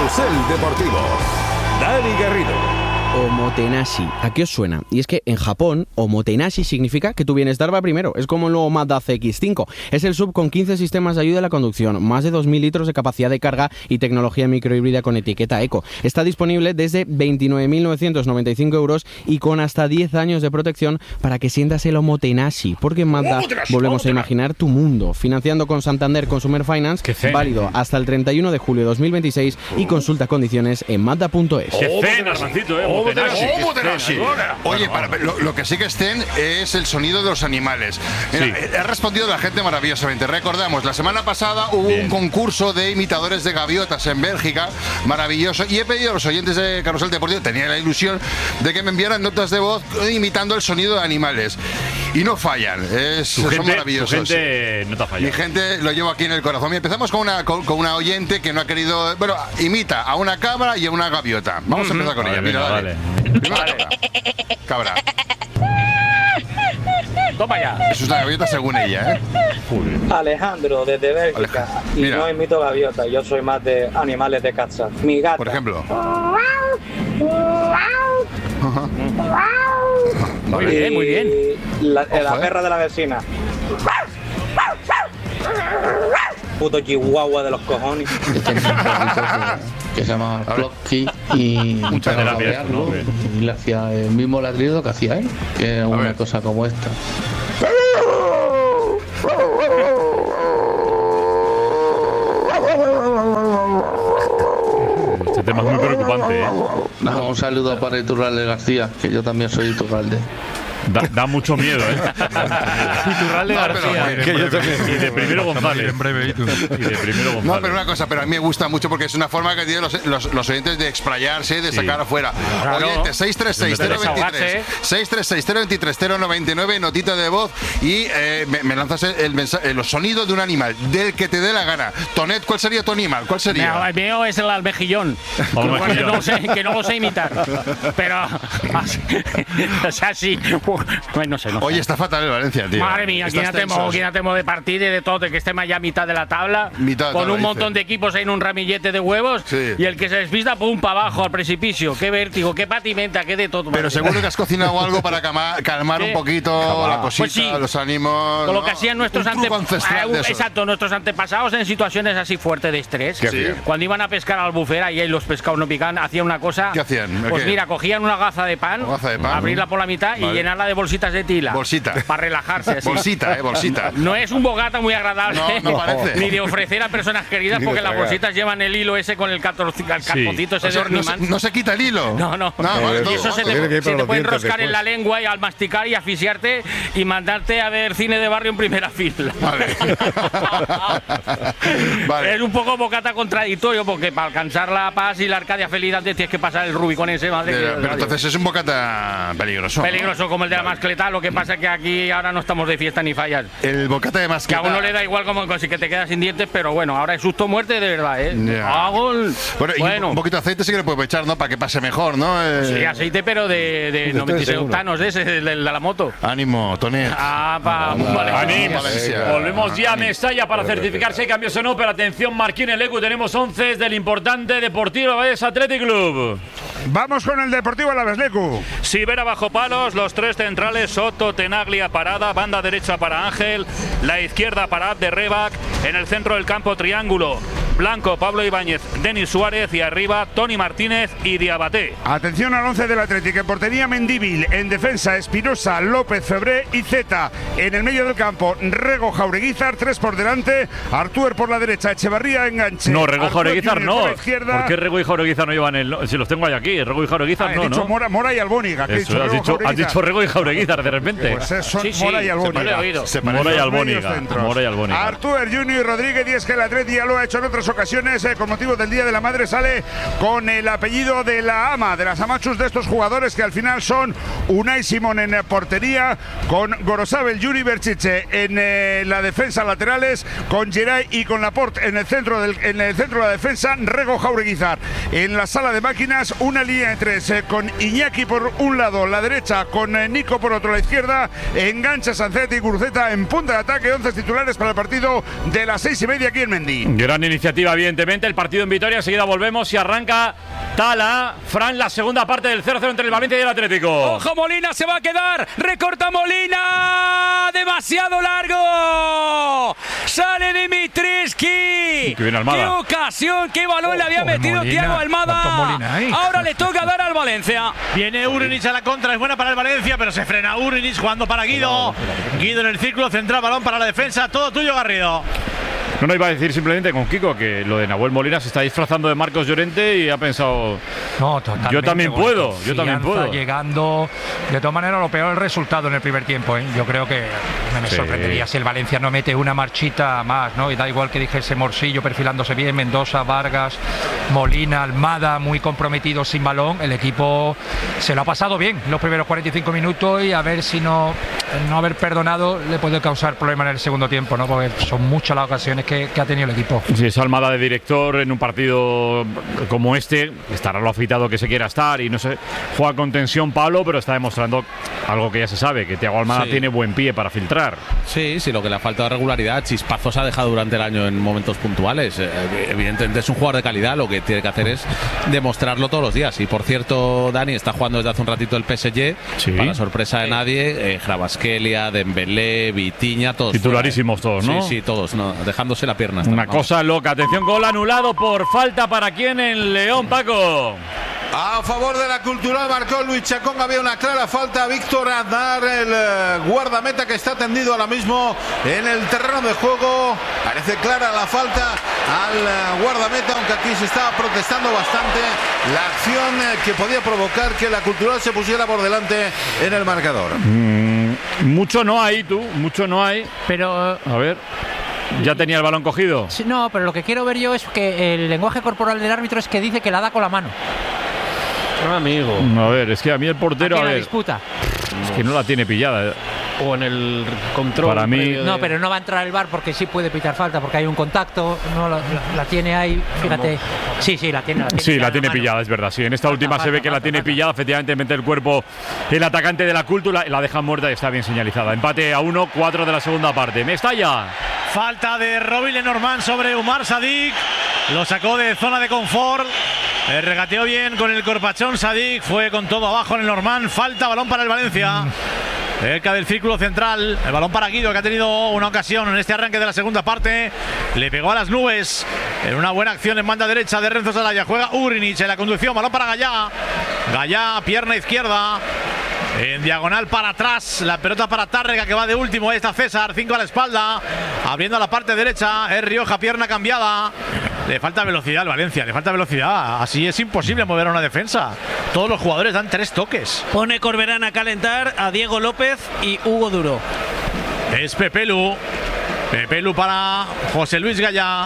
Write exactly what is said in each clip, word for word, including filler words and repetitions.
Carrusel Deportivo. Dani Garrido. Omotenashi, ¿a qué os suena? Y es que en Japón, Omotenashi significa que tu bienestar va primero. Es como el nuevo Mazda C X cinco. Es el sub con quince sistemas de ayuda a la conducción, más de dos mil litros de capacidad de carga y tecnología microhíbrida con etiqueta eco. Está disponible desde veintinueve mil novecientos noventa y cinco euros y con hasta diez años de protección para que sientas el Omotenashi. Porque en Mazda volvemos a imaginar tu mundo. Financiando con Santander Consumer Finance, válido hasta el treinta y uno de julio de dos mil veintiséis y consulta condiciones en mazda punto es. ¡Qué cena, Armancito, eh! Omotenashi. Oye, para, lo, lo que sí que estén es el sonido de los animales. Mira, sí. Ha respondido la gente maravillosamente. Recordamos, la semana pasada hubo Bien. un concurso de imitadores de gaviotas en Bélgica, maravilloso, y he pedido a los oyentes de Carrusel Deportivo, tenía la ilusión de que me enviaran notas de voz imitando el sonido de animales. Y no fallan, es, son gente, maravillosos. Tu gente no te ha fallado. Mi gente lo llevo aquí en el corazón. Y empezamos con una, con, con una oyente que no ha querido... Bueno, imita a una cabra y a una gaviota. Vamos mm-hmm. a empezar con vale, ella. Mira, venga, dale. Vale. Vale. Cabra. Toma ya. Eso es una gaviota según ella, ¿eh? Alejandro, desde Bélgica. Y no imito gaviota, yo soy más de animales de caza. Mi gata. Por ejemplo. Muy bien, muy bien. La, la perra de la vecina. Puto chihuahua de los cojones. Que se llama Flocky y muchas gracias, ¿no? Y le hacía el mismo ladrido que hacía él, que era una cosa como esta. Este tema es muy preocupante, ¿eh? No, un saludo para Iturralde García, que yo también soy Iturralde. Da, da mucho miedo, ¿eh? Iturralde no, García. Que yo también. Y de Primero González. En breve, y, y de Primero González. No, pero una cosa, pero a mí me gusta mucho porque es una forma que tienen los, los, los oyentes de explayarse, de sí. sacar afuera. Claro. Oyentes, seis tres seis cero dos tres, seis tres seis cero dos tres, cero nueve nueve, notita de voz y eh, me, me lanzas el mensaje, los sonidos de un animal, del que te dé la gana. Tonet, ¿cuál sería tu animal? ¿Cuál sería? El mío es el almejillón. Que no, sé, que no lo sé imitar. Pero, o sea, sí. No sé, no sé. Oye, está fatal el Valencia, tío. Madre mía, aquí no tenemos de partido y de todo, de que estemos ya a mitad de la tabla, mitad con tabla, un montón dice. de equipos ahí en un ramillete de huevos, sí. y el que se despista, pum, para abajo, al precipicio. Qué vértigo, qué patimenta, qué de todo. Pero seguro que has cocinado algo para calmar, calmar un poquito la cosita, pues sí. los ánimos. Con lo ¿no? que hacían nuestros antepasados. Exacto, nuestros antepasados en situaciones así fuertes de estrés. Sí. Cuando iban a pescar al bufera y ahí los pescados no pican, hacían una cosa. ¿Qué hacían? Pues ¿Qué? mira, cogían una gaza de pan, gaza de pan abrirla por la mitad vale. y llenarla de bolsitas de tila. Bolsita. Para relajarse. Así. Bolsita, eh, bolsita. No es un bogata muy agradable. No, no parece. Ni de ofrecer a personas queridas, porque las bolsitas llevan el hilo ese con el carpocito sí. ese o sea, de Ornimán. No, no se quita el hilo. No, no. no vale, y eso se te, se te puede enroscar en la lengua y al masticar y asfixiarte y mandarte a ver cine de barrio en primera fila. Vale. Vale. Es un poco bocata contradictorio porque para alcanzar la paz y la Arcadia feliz antes tienes que pasar el Rubicón ese. Madre pero, que, pero entonces es un bocata peligroso. Peligroso ¿no? como el de la mascleta. Lo que pasa es que aquí ahora no estamos de fiesta ni fallas. El bocata de mascleta. Que a uno le da igual como si que te quedas sin dientes, pero bueno, ahora es susto muerte de verdad, ¿eh? Yeah. Hago el... Bueno, y bueno. un poquito de aceite sí que le puedo echar, ¿no? Para que pase mejor, ¿no? Eh... Sí, aceite, pero de, de noventa y seis octanos, ese, de, de, de la moto. Ánimo, Tonet. Ah, pa, vale. Ánimo. Volvemos ya a Mestalla para certificar si hay cambios o no, pero atención, Marquín el Ecu, tenemos once del importante Deportivo Alavés Athletic Club. Vamos con el Deportivo Alavés, Lecu. Sivera bajo palos, los tres centrales, Soto, Tenaglia, Parada, banda derecha para Ángel, la izquierda para Abderrebac, en el centro del campo triángulo, Blanco, Pablo Ibáñez, Denis Suárez y arriba Tony Martínez y Diabaté. Atención al once del Atlético, en portería Mendívil, en defensa Espinosa, López, Febré y Zeta, en el medio del campo Rego, Jaureguizar, tres por delante, Artúer por la derecha, Echevarría enganche. No, Rego, Jaureguizar no. Por, ¿Por qué Rego y Jaureguizar no llevan el...? Si los tengo ahí aquí, Rego y Jaureguizar ah, no, he dicho ¿no? Mora, Mora y Albóniga. Eso, dicho, has, dicho, has dicho Rego y Jaureguizar de repente. Pues son sí, sí, Mora y Albóniga. Mora y Albóniga. Mora y Albóniga. Artúer, Junior y Rodríguez, y es que el Atleti ya lo ha hecho en otras ocasiones, eh, con motivo del Día de la Madre sale con el apellido de la ama, de las amachus de estos jugadores que al final son Unai Simón en portería, con Gorosabel, Yuri Berchiche en eh, la defensa laterales, con Geray y con Laporte en el centro del, en el centro de la defensa, Rego, Jaureguizar. En la sala de máquinas, una línea de tres eh, con Iñaki por un lado, la derecha, con eh, Nico por otro, la izquierda, engancha Sancet y Guruceta en punta de ataque, once titulares para el partido de las seis y media aquí en Mendy. Gran iniciativa deportiva, evidentemente. El partido en Vitoria, enseguida volvemos y arranca Tala. Fran, la segunda parte del cero cero entre el Valencia y el Atlético. ¡Ojo, Molina se va a quedar! ¡Recorta Molina! ¡Demasiado largo! ¡Sale Dimitrievski! ¡Qué bien Almada! ¡Qué ocasión! ¡Qué balón oh, le había oh, metido Molina. Thiago Almada! Molina, ¿eh? Ahora le toca dar al Valencia. Viene Urinic a la contra, es buena para el Valencia, pero se frena Urinic jugando para Guido. Guido en el círculo central, balón para la defensa. Todo tuyo, Garrido. No, no, iba a decir simplemente con Kiko que lo de Nahuel Molina se está disfrazando de Marcos Llorente y ha pensado, no, totalmente, yo también puedo, yo también puedo. Llegando, de todas maneras, lo peor el resultado en el primer tiempo, ¿eh? Yo creo que me, me sí. sorprendería si el Valencia no mete una marchita más, ¿no? Y da igual que dijese Morcillo perfilándose bien, Mendoza, Vargas, Molina, Almada, muy comprometidos sin balón. El equipo se lo ha pasado bien los primeros cuarenta y cinco minutos y a ver si no, no haber perdonado le puede causar problemas en el segundo tiempo, ¿no? Porque son muchas las ocasiones que, que ha tenido el equipo. Si es Almada de director en un partido como este, estará lo afeitado que se quiera estar y no se juega con tensión Pablo, pero está demostrando algo que ya se sabe, que Thiago Almada sí. tiene buen pie para filtrar. Sí, sí, lo que le ha faltado de regularidad, chispazos ha dejado durante el año en momentos puntuales. Evidentemente es un jugador de calidad, lo que tiene que hacer es demostrarlo todos los días. Y por cierto, Dani está jugando desde hace un ratito el P S G, sí. para sorpresa de sí. nadie, eh, Kvaratskhelia, Dembélé, Vitinha, todos titularísimos fuera, ¿eh? todos, ¿no? Sí, sí, todos, no, dejándose la pierna. Una vamos. cosa loca. Atención, gol anulado por falta para quién en León, Paco. A favor de la Cultural marcó Luis Chacón, había una clara falta a Víctor Aznar, el guardameta que está tendido ahora mismo en el terreno de juego. Parece clara la falta al guardameta, aunque aquí se estaba protestando bastante la acción que podía provocar que la Cultural se pusiera por delante en el marcador. Mm, mucho no hay, tú, mucho no hay. Pero... A ver... ¿Ya tenía el balón cogido? No, pero lo que quiero ver yo es que el lenguaje corporal del árbitro es que dice que la da con la mano. No, amigo. A ver, es que a mí el portero... ¿A a la ver, disputa? Es que no la tiene pillada. O en el control. Para mí... No, pero no va a entrar el V A R porque sí puede pitar falta, porque hay un contacto, no la, la, la tiene ahí, fíjate. Sí, sí, la tiene, la tiene Sí, pillada la tiene la pillada, es verdad. Sí, en esta falta, última falta, se ve que falta, la tiene falta. pillada, efectivamente mete el cuerpo el atacante de la Cultura y la deja muerta y está bien señalizada. Empate a uno, cuatro de la segunda parte. Mestalla. Falta de Robin Lenormand sobre Umar Sadik. Lo sacó de zona de confort. Eh, regateó bien con el corpachón Sadik. Fue con todo abajo en Lenormand. Falta, balón para el Valencia. Cerca del círculo central. El balón para Guido, que ha tenido una ocasión en este arranque de la segunda parte. Le pegó a las nubes. En una buena acción en banda derecha de Renzo Salaya. Juega Urinic en la conducción. Balón para Gallá. Gallá, pierna izquierda. En diagonal para atrás, la pelota para Tárrega, que va de último. Ahí está César, cinco a la espalda, abriendo a la parte derecha. Es Rioja, pierna cambiada. Le falta velocidad al Valencia, le falta velocidad. Así es imposible mover a una defensa. Todos los jugadores dan tres toques. Pone Corberán a calentar a Diego López y Hugo Duro. Es Pepelu. Pepelu para José Luis Gallá.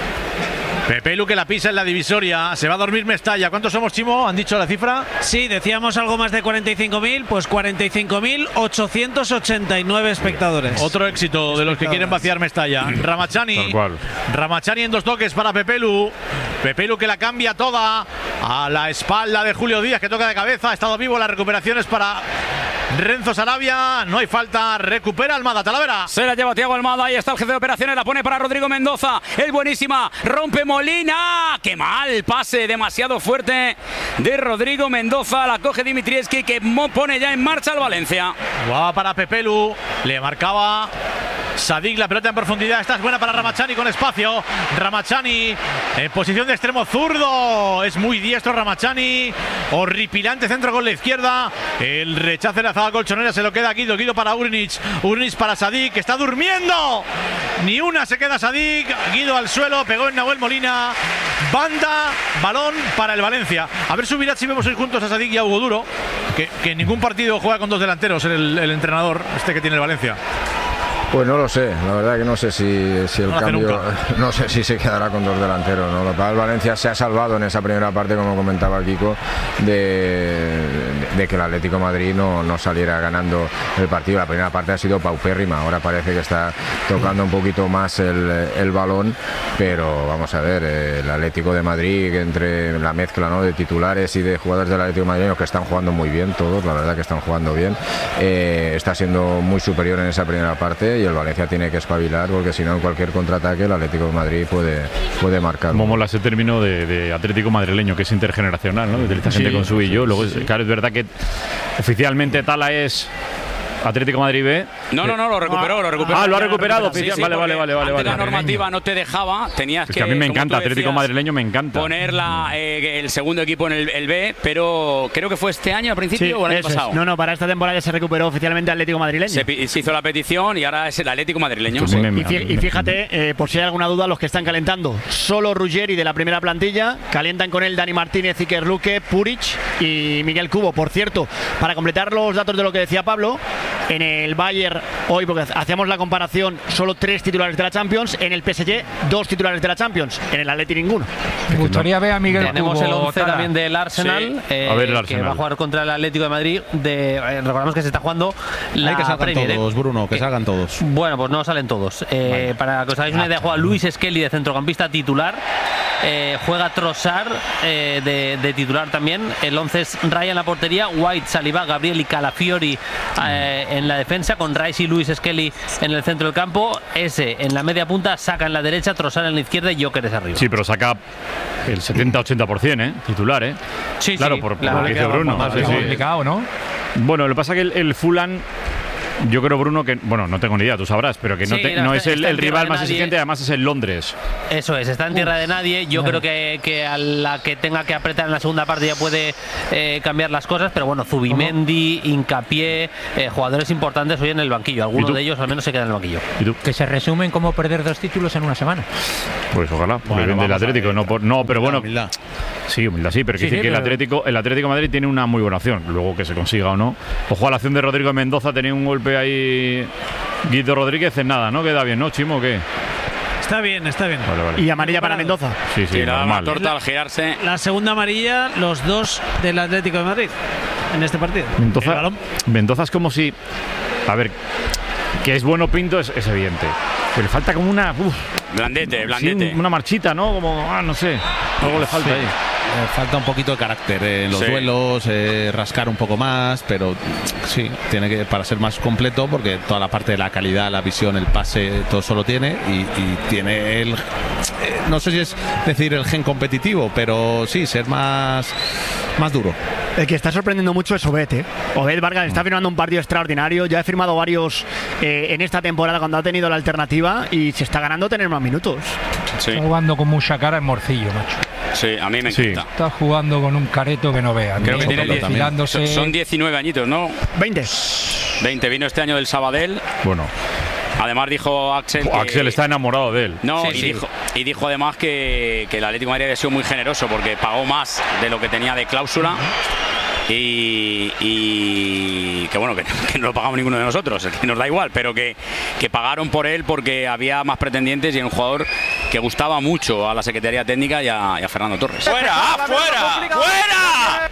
Pepelu que la pisa en la divisoria. Se va a dormir Mestalla. ¿Cuántos somos, Chimo? ¿Han dicho la cifra? Sí, decíamos algo más de cuarenta y cinco mil. Pues cuarenta y cinco mil ochocientos ochenta y nueve espectadores. Otro éxito de los que quieren vaciar Mestalla. Ramachani. Ramachani en dos toques para Pepelu. Pepelu que la cambia toda a la espalda de Julio Díaz, que toca de cabeza. Ha estado vivo. La recuperación es para Renzo Sarabia. No hay falta. Recupera Almada. Talavera. Se la lleva Thiago Almada. Ahí está el jefe de operaciones. La pone para Rodrigo Mendoza. Es buenísima. Rompe Molina. ¡Qué mal! Pase demasiado fuerte de Rodrigo Mendoza. La coge Dimitrievski, que pone ya en marcha al Valencia. Va para Pepelu. Le marcaba Sadik la pelota en profundidad. Esta es buena para Ramachani con espacio. Ramachani en posición de extremo zurdo. Es muy diestro Ramachani. Horripilante centro con la izquierda. El rechace de la zaga colchonera se lo queda Guido. Guido para Urinic. Urinic para Sadik, que está durmiendo. Ni una se queda Sadik. Guido al suelo. Pegó en Nahuel Molina. Banda. Balón para el Valencia. A ver, subirá si vemos hoy juntos a Sadik y a Hugo Duro. Que, que en ningún partido juega con dos delanteros el, el entrenador este que tiene el Valencia. Pues no lo sé, la verdad que no sé si, si el no cambio, no sé si se quedará con dos delanteros, ¿no? El Valencia se ha salvado en esa primera parte, como comentaba Kiko, de, de, de que el Atlético de Madrid no, no saliera ganando el partido. La primera parte ha sido paupérrima, ahora parece que está tocando un poquito más el, el balón, pero vamos a ver, el Atlético de Madrid, entre la mezcla, ¿no?, de titulares y de jugadores del Atlético de Madrid, que están jugando muy bien todos, la verdad que están jugando bien, eh, está siendo muy superior en esa primera parte. y el Valencia tiene que espabilar, porque si no en cualquier contraataque el Atlético de Madrid puede, puede marcar. Como mola ese término de, de Atlético madrileño, que es intergeneracional, ¿no? Utiliza gente Sí, con su y yo. Luego, sí. claro, es verdad que oficialmente Tala es Atlético Madrid B. No, no, no, lo recuperó, lo recuperó. Ah, lo ha recuperado. Sí, sí, vale, vale, vale, vale, antes vale. la normativa no te dejaba, tenías Es que, que a mí me como encanta, tú Atlético decías, madrileño me encanta. poner la, eh, el segundo equipo en el, el B, pero creo que fue este año al principio Sí, o el año eso es. pasado. No, no, para esta temporada ya se recuperó oficialmente Atlético madrileño. Se, pi- se hizo la petición y ahora es el Atlético madrileño. Y, fí- y fíjate, eh, por si hay alguna duda, los que están calentando, solo Ruggeri de la primera plantilla, calientan con él Dani Martínez, Iker Luque, Puric y Miguel Cubo. Por cierto, para completar los datos de lo que decía Pablo, en el Bayern hoy, porque hacíamos la comparación, solo tres titulares de la Champions, en el P S G dos titulares de la Champions, en el Atleti ninguno. Me gustaría ver a Miguel Tenemos Cubo, el once Tala. también del Arsenal, Sí. eh, A ver el que Arsenal. va a jugar contra el Atlético de Madrid. De, eh, recordamos que se está jugando la Hay que salgan Premier, ¿eh? todos, Bruno, que salgan todos. Bueno, pues no salen todos. Eh, Para que os hagáis una idea, juega Luis Skelly de centrocampista titular. Eh, juega Trossard eh, de, de titular también. El once es Raya en la portería, White, Saliba, Gabriel y Calafiori eh, en la defensa, con Rice y Luis Skelly en el centro del campo. Ese en la media punta, Saka en la derecha, Trossard en la izquierda y Gyökeres arriba. Sí, pero saca el setenta ochenta por ciento, ¿eh? Titular, ¿eh? Sí, claro, sí, por, por claro, lo que le dice queda Bruno. más Sí, sí. complicado, ¿no? Bueno, lo que pasa es que el, el Fulham, yo creo, Bruno, que, bueno, no tengo ni idea, tú sabrás, pero que no, Sí, te- no, no está- es el, está en el tierra rival de más nadie. exigente, además es en Londres. Eso es, está en tierra de nadie. Yo creo que, que a la que tenga que apretar en la segunda parte ya puede eh, cambiar las cosas, pero bueno, Zubimendi, Hincapié, eh, jugadores importantes hoy en el banquillo. Algunos de ellos al menos se quedan en el banquillo. Que se resumen como perder dos títulos en una semana. Pues ojalá, por el Bueno, bien del vamos a Atlético. No, por- no, pero bueno. Sí, humildad sí, pero Sí, quiere decir sí, que el pero- Atlético, el Atlético de Madrid tiene una muy buena opción. Luego que se consiga o no. Ojo a la acción de Rodrigo Mendoza, tenía un golpe ahí. Guido Rodríguez en nada, ¿no? Queda bien, ¿no, Chimo? o ¿Qué? Está bien, está bien. Vale, vale. Y amarilla para Mendoza. Sí, sí, Sí, la normal. torta al girarse. La segunda amarilla, los dos del Atlético de Madrid en este partido. El Mendoza, balón. Mendoza es como si. A ver, que es bueno Pinto es, es evidente. Pero le falta como una. Uf, Blandete, sí, blandete. una marchita, ¿no? Como, ah, no sé. Algo le falta Sí. ahí. Eh, falta un poquito de carácter eh, en los Sí. duelos, eh, rascar un poco más, pero sí, tiene que para ser más completo, porque toda la parte de la calidad, la visión, el pase, todo eso lo tiene y, y tiene el, eh, no sé si es decir el gen competitivo, pero sí, ser más, más duro. El que está sorprendiendo mucho es Obed, ¿eh? Obed Vargas está firmando un partido extraordinario. Ya ha firmado varios eh, en esta temporada cuando ha tenido la alternativa y se está ganando tener más minutos. Sí. Está jugando con mucha cara en Morcillo, macho. Sí, a mí me Sí. encanta. Está jugando con un careto que no veas. Creo que tiene diez- Filándose- son diecinueve añitos, ¿no? veinte. veinte, vino este año del Sabadell. Bueno. Además dijo Axel que- Axel está enamorado de él. No, Sí, y, sí. Dijo, y dijo además que, que el Atlético de Madrid había sido muy generoso porque pagó más de lo que tenía de cláusula. Y, y que bueno, que, que no lo pagamos ninguno de nosotros, que nos da igual, pero que, que pagaron por él porque había más pretendientes y era un jugador que gustaba mucho a la Secretaría Técnica y a, y a Fernando Torres. ¡Fuera! ¡Fuera! ¡Fuera!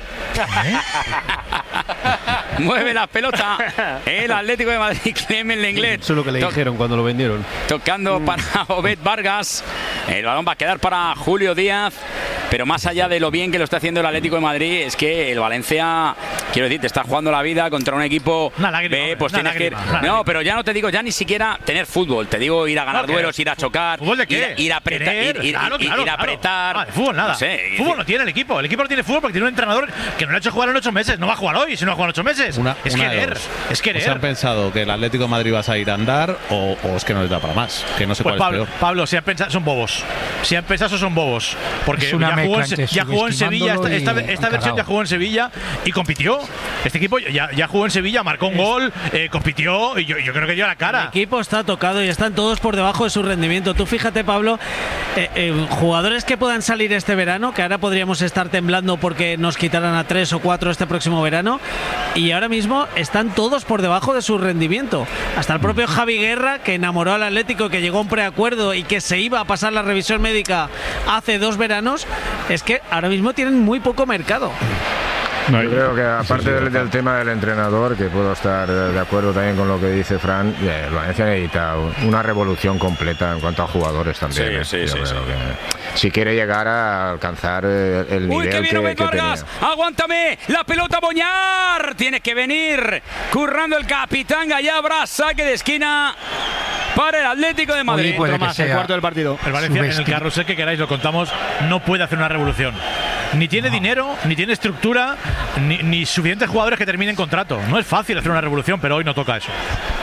Mueve la pelota el Atlético de Madrid, Clement Lenglet. Eso es lo que le To- dijeron cuando lo vendieron. Tocando para Obed Vargas. El balón va a quedar para Julio Díaz. Pero más allá de lo bien que lo está haciendo el Atlético de Madrid, es que el Valencia, quiero decir, te está jugando la vida contra un equipo B, pues una tienes que ir. lágrima, una No, pero ya no te digo ya ni siquiera tener fútbol. Te digo ir a ganar No, que- duelos, ir a chocar. ¿Fútbol de qué? Ir, ir a apretar. Querer, Ir, ir- claro, ir- claro, ir a claro. apretar. Ah, de fútbol nada. No sé, Fútbol no tiene el equipo. El equipo no tiene fútbol porque tiene un entrenador que no le ha hecho jugar en ocho meses. No va a jugar hoy si no ha jugado en ocho meses. Una, es una de querer. dos. Es ¿Os querer. han pensado que el Atlético de Madrid vas a ir a andar o, o es que no les da para más? Que no sé Pues cuál Pablo, es peor. Pablo, si han pensado, son bobos. Si han pensado, son bobos. Porque Es una ya, jugó en, mezcla entre ya jugó en Sevilla, esta, esta, subestimándolo y esta versión ya cagao. jugó en Sevilla y compitió. Este equipo ya, ya jugó en Sevilla, marcó un gol, eh, compitió y yo, yo creo que dio la El cara. equipo está tocado y están todos por debajo de su rendimiento. Tú fíjate, Pablo, eh, eh, jugadores que puedan salir este verano, que ahora podríamos estar temblando porque nos quitaran a tres o cuatro este próximo verano, y ahora mismo están todos por debajo de su rendimiento. Hasta el propio Javi Guerra, que enamoró al Atlético, que llegó a un preacuerdo y que se iba a pasar la revisión médica hace dos veranos, es que ahora mismo tienen muy poco mercado. Yo creo que aparte sí, del, total. del tema del entrenador, que puedo estar de acuerdo también con lo que dice Fran, eh, el Valencia necesita una revolución completa en cuanto a jugadores también. Sí, eh. sí, Yo sí, creo sí. que si quiere llegar a alcanzar eh, el Uy, que nivel viene que, Obed que Vargas. tenía. Aguántame. La pelota Boñar. Tiene que venir currando el capitán Gallabra. Saque de esquina para el Atlético de Madrid. Puede más, el cuarto del partido. El Valencia, en el carrusel que queráis lo contamos, no puede hacer una revolución. Ni tiene no. dinero, ni tiene estructura, ni, ni suficientes jugadores que terminen contrato. No es fácil hacer una revolución, pero hoy no toca eso.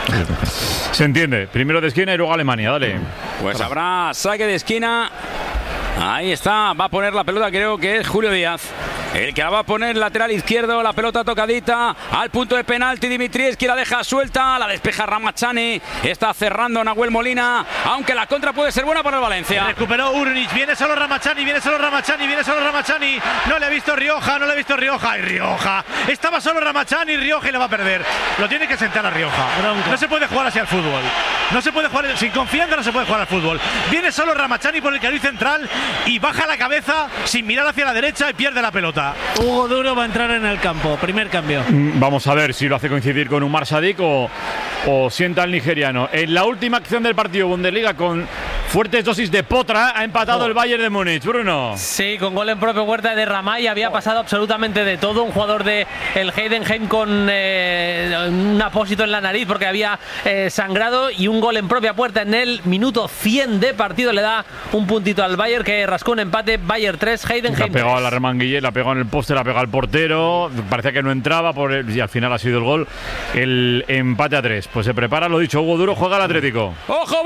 Se entiende. Primero de esquina y luego Alemania. Dale. Pues habrá saque de esquina. Ahí está. Va a poner la pelota, creo que es Julio Díaz. El que la va a poner lateral izquierdo, la pelota tocadita al punto de penalti. Dimitrievski la deja suelta, la despeja Ramachani. Está cerrando Nahuel Molina, aunque la contra puede ser buena para el Valencia. Recuperó Urnic, viene solo Ramachani, viene solo Ramachani, viene solo Ramachani. No le ha visto Rioja, no le ha visto Rioja. Y Rioja, estaba solo Ramachani, Rioja y le va a perder. Lo tiene que sentar a Rioja. No se puede jugar así al fútbol. No se puede jugar, sin confianza no se puede jugar al fútbol. Viene solo Ramachani por el carril central y baja la cabeza sin mirar hacia la derecha y pierde la pelota. Hugo Duro va a entrar en el campo, primer cambio. Vamos a ver si lo hace coincidir con Umar Sadik o, o sienta al nigeriano. En la última acción del partido Bundesliga, con fuertes dosis de potra, ha empatado oh. el Bayern de Múnich. Bruno. Sí, con gol en propio huerta de Ramay. Había pasado absolutamente de todo. Un jugador de el Heidenheim con eh, un apósito en la nariz porque había eh, sangrado, y un gol en propia puerta en el minuto cien de partido le da un puntito al Bayern, que rascó un empate. Bayern tres, Heidenheim tres. La ha pegado a la remanguille, la ha pegado en el poste, la ha pegado al portero. Parecía que no entraba por el, y al final ha sido el gol. El empate a tres. Pues se prepara, lo dicho, Hugo Duro, juega el Atlético. ¡Ojo,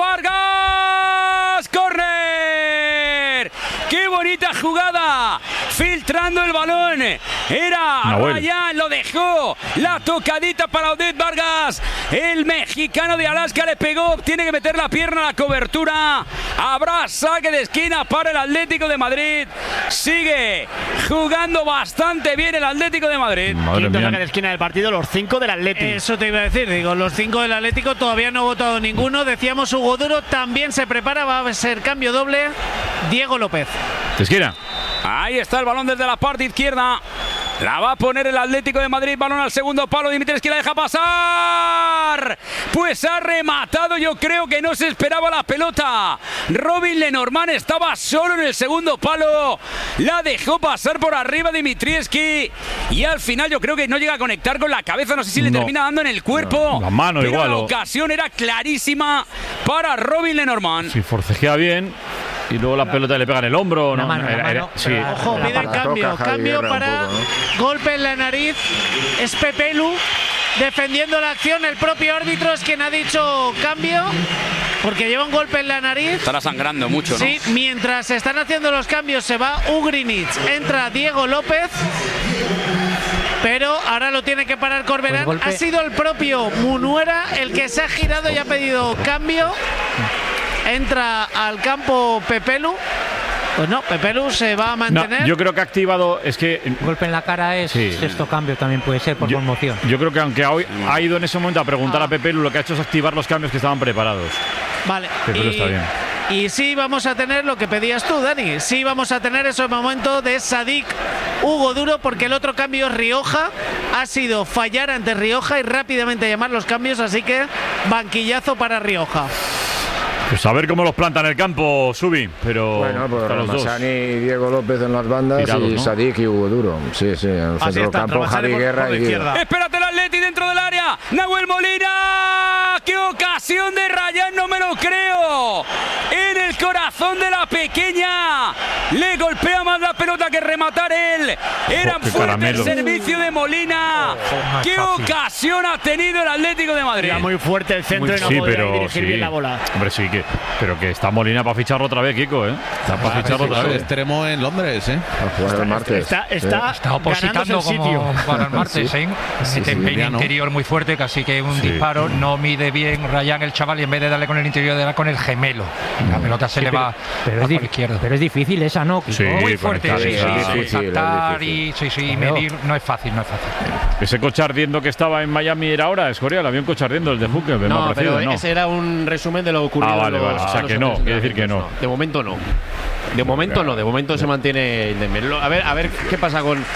Vargas! ¡Córner! ¡Qué bonita jugada! Filtrando el balón. Era Ryan, lo dejó. La tocadita para Oded Vargas. El mexicano de Alaska le pegó. Tiene que meter la pierna a la cobertura. Habrá saque de esquina para el Atlético de Madrid. Sigue jugando bastante bien el Atlético de Madrid. Quinto saque de esquina del partido, los cinco del Atlético. Eso te iba a decir, digo, los cinco del Atlético todavía no ha votado ninguno. Decíamos Hugo Duro también se prepara, va a ser cambio doble. Diego López. De esquina. Ahí está el balón desde la parte izquierda. La va a poner el Atlético de Madrid. Balón al segundo palo. Dimitrievski la deja pasar. Pues ha rematado. Yo creo que no se esperaba la pelota. Robin Lenormand estaba solo en el segundo palo. La dejó pasar por arriba Dimitrievski. Y al final yo creo que no llega a conectar con la cabeza. No sé si le no. termina dando en el cuerpo. No, la mano pero igual. La ocasión era clarísima para Robin Lenormand. Si forcejea bien. Y luego la pelota le pega en el hombro. ¿No? Mano, era, era, sí. Ojo, pide el cambio. Cambio para poco, ¿no? Golpe en la nariz. Es Pepelu defendiendo la acción. El propio árbitro es quien ha dicho cambio, porque lleva un golpe en la nariz. Estará sangrando mucho, ¿no? Sí, mientras se están haciendo los cambios se va Ugrinic. Entra Diego López. Pero ahora lo tiene que parar Corberán. Pues ha sido el propio Munuera el que se ha girado y ha pedido cambio. Entra al campo Pepelu. Pues no, Pepelu se va a mantener. No, yo creo que ha activado. Es que. Golpe en la cara es sí. sexto cambio, también puede ser por yo, conmoción. Yo creo que aunque hoy ha ido en ese momento a preguntar ah. a Pepelu, lo que ha hecho es activar los cambios que estaban preparados. Vale. Pepelu y, está bien. Y sí vamos a tener lo que pedías tú, Dani. Sí vamos a tener ese momento de Sadik Hugo Duro, porque el otro cambio es Rioja. Ha sido fallar ante Rioja y rápidamente llamar los cambios, así que banquillazo para Rioja. Pues a ver cómo los plantan en el campo, Subi, pero bueno, pues Ramachani y Diego López en las bandas. Tirados, y ¿no? Sadik y Hugo Duro. Sí, sí, en el centro del campo, Javi Guerra y Guerra. Espérate el Atleti dentro del área. Nahuel Molina. ¡Qué ocasión de Ryan! No me lo creo. En el corazón de la pequeña. Le golpea más la pelota que rematar él. Era oh, fuerte el servicio de Molina. Oh, oh, ¡Qué fácil. ocasión ha tenido el Atlético de Madrid! Era muy fuerte el centro muy, y no sí, podía pero, dirigir sí. bien la bola. Hombre, sí que, pero que está Molina para ficharlo otra vez, Kiko, ¿eh? Está para ah, ficharlo otra vez. Extremo en Londres, ¿eh? Para jugar el martes. Está, está, está opositando como para el martes, sí. ¿eh? Sí, Mete sí, peine sí, interior muy fuerte, casi que un sí. disparo. No mide bien Ryan, el chaval, y en vez de darle con el interior, le da con el gemelo. La pelota se sí, le pero, va pero a es por la izquierda. Pero es difícil esa, ¿no? Sí, muy fuerte. Sí, sí, sí, sí, sí, saltar y sí, sí, medir no es fácil, no es fácil. Ese coche ardiendo que estaba en Miami era ahora, Escoria, el avión coche ardiendo, el de Hooker. No, no, pero no. ese era un resumen de lo ocurrido. Ah, vale, vale. Los, o sea que no, quiere decir que no. De momento no. De momento no, de momento se mantiene. A ver, a ver qué pasa con,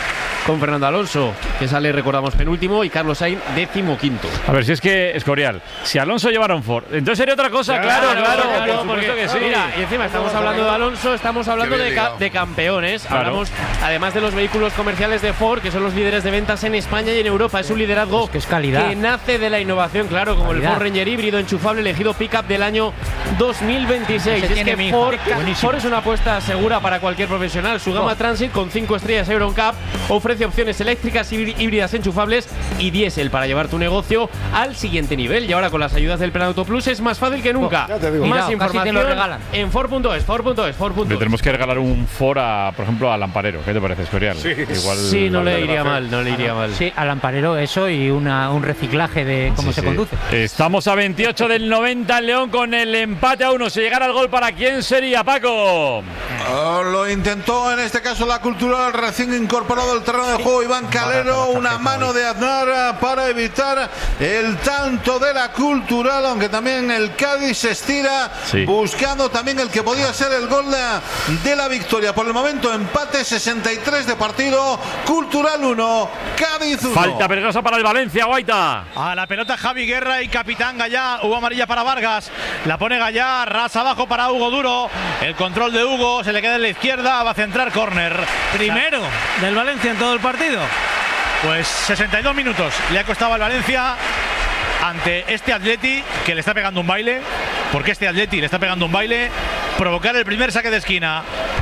con Fernando Alonso, que sale, recordamos, penúltimo, y Carlos Sainz décimo quinto. A ver, si es que, Escorial, si Alonso llevara un Ford, entonces sería otra cosa, claro, claro, claro, claro por supuesto que sí. Mira, y encima estamos hablando de Alonso, estamos hablando de, ca de campeones. Claro. Hablamos, además de los vehículos comerciales de Ford, que son los líderes de ventas en España y en Europa. Es un liderazgo es que, es calidad. que nace de la innovación, claro, como calidad. El Ford Ranger híbrido enchufable elegido pickup del año dos mil veintiséis. Es que Ford, Ford es una apuesta segura para cualquier profesional. Su gama oh. Transit con cinco estrellas Euro N C A P ofrece opciones eléctricas, híbridas enchufables y diésel para llevar tu negocio al siguiente nivel. Y ahora con las ayudas del Plan Auto Plus es más fácil que nunca. Oh, ya te digo. Más Mirao, información te lo regalan. en Ford punto es, Ford punto es, Ford punto es. Le tenemos que regalar un Ford, a, por ejemplo, al Lamparero. ¿Qué te parece, Escorial? Sí, Igual sí no le iría mal, no le iría mal. Sí, al Lamparero eso y una, un reciclaje de cómo sí, se sí. conduce. Estamos a veintiocho del noventa en León con el empate a uno. Si llegara el gol, ¿para quién sería, Paco? Oh, lo intentó en este caso la Cultural, recién incorporado al terreno de juego Iván Calero, una mano de Aznar para evitar el tanto de la Cultural, aunque también el Cádiz se estira sí. buscando también el que podía ser el gol de, de la victoria. Por el momento empate, sesenta y tres de partido, Cultural uno, Cádiz uno. Falta peligrosa para el Valencia, Guaita. A la pelota Javi Guerra y capitán Gallá. Hubo amarilla para Vargas, la pone Gallá, rasa abajo para Hugo Duro, el control de Hugo, se le queda en la izquierda, va a centrar córner. Primero del Valencia en todo el partido. Pues sesenta y dos minutos le ha costado al Valencia ante este Atleti que le está pegando un baile, porque este Atleti le está pegando un baile, provocar el primer saque de esquina.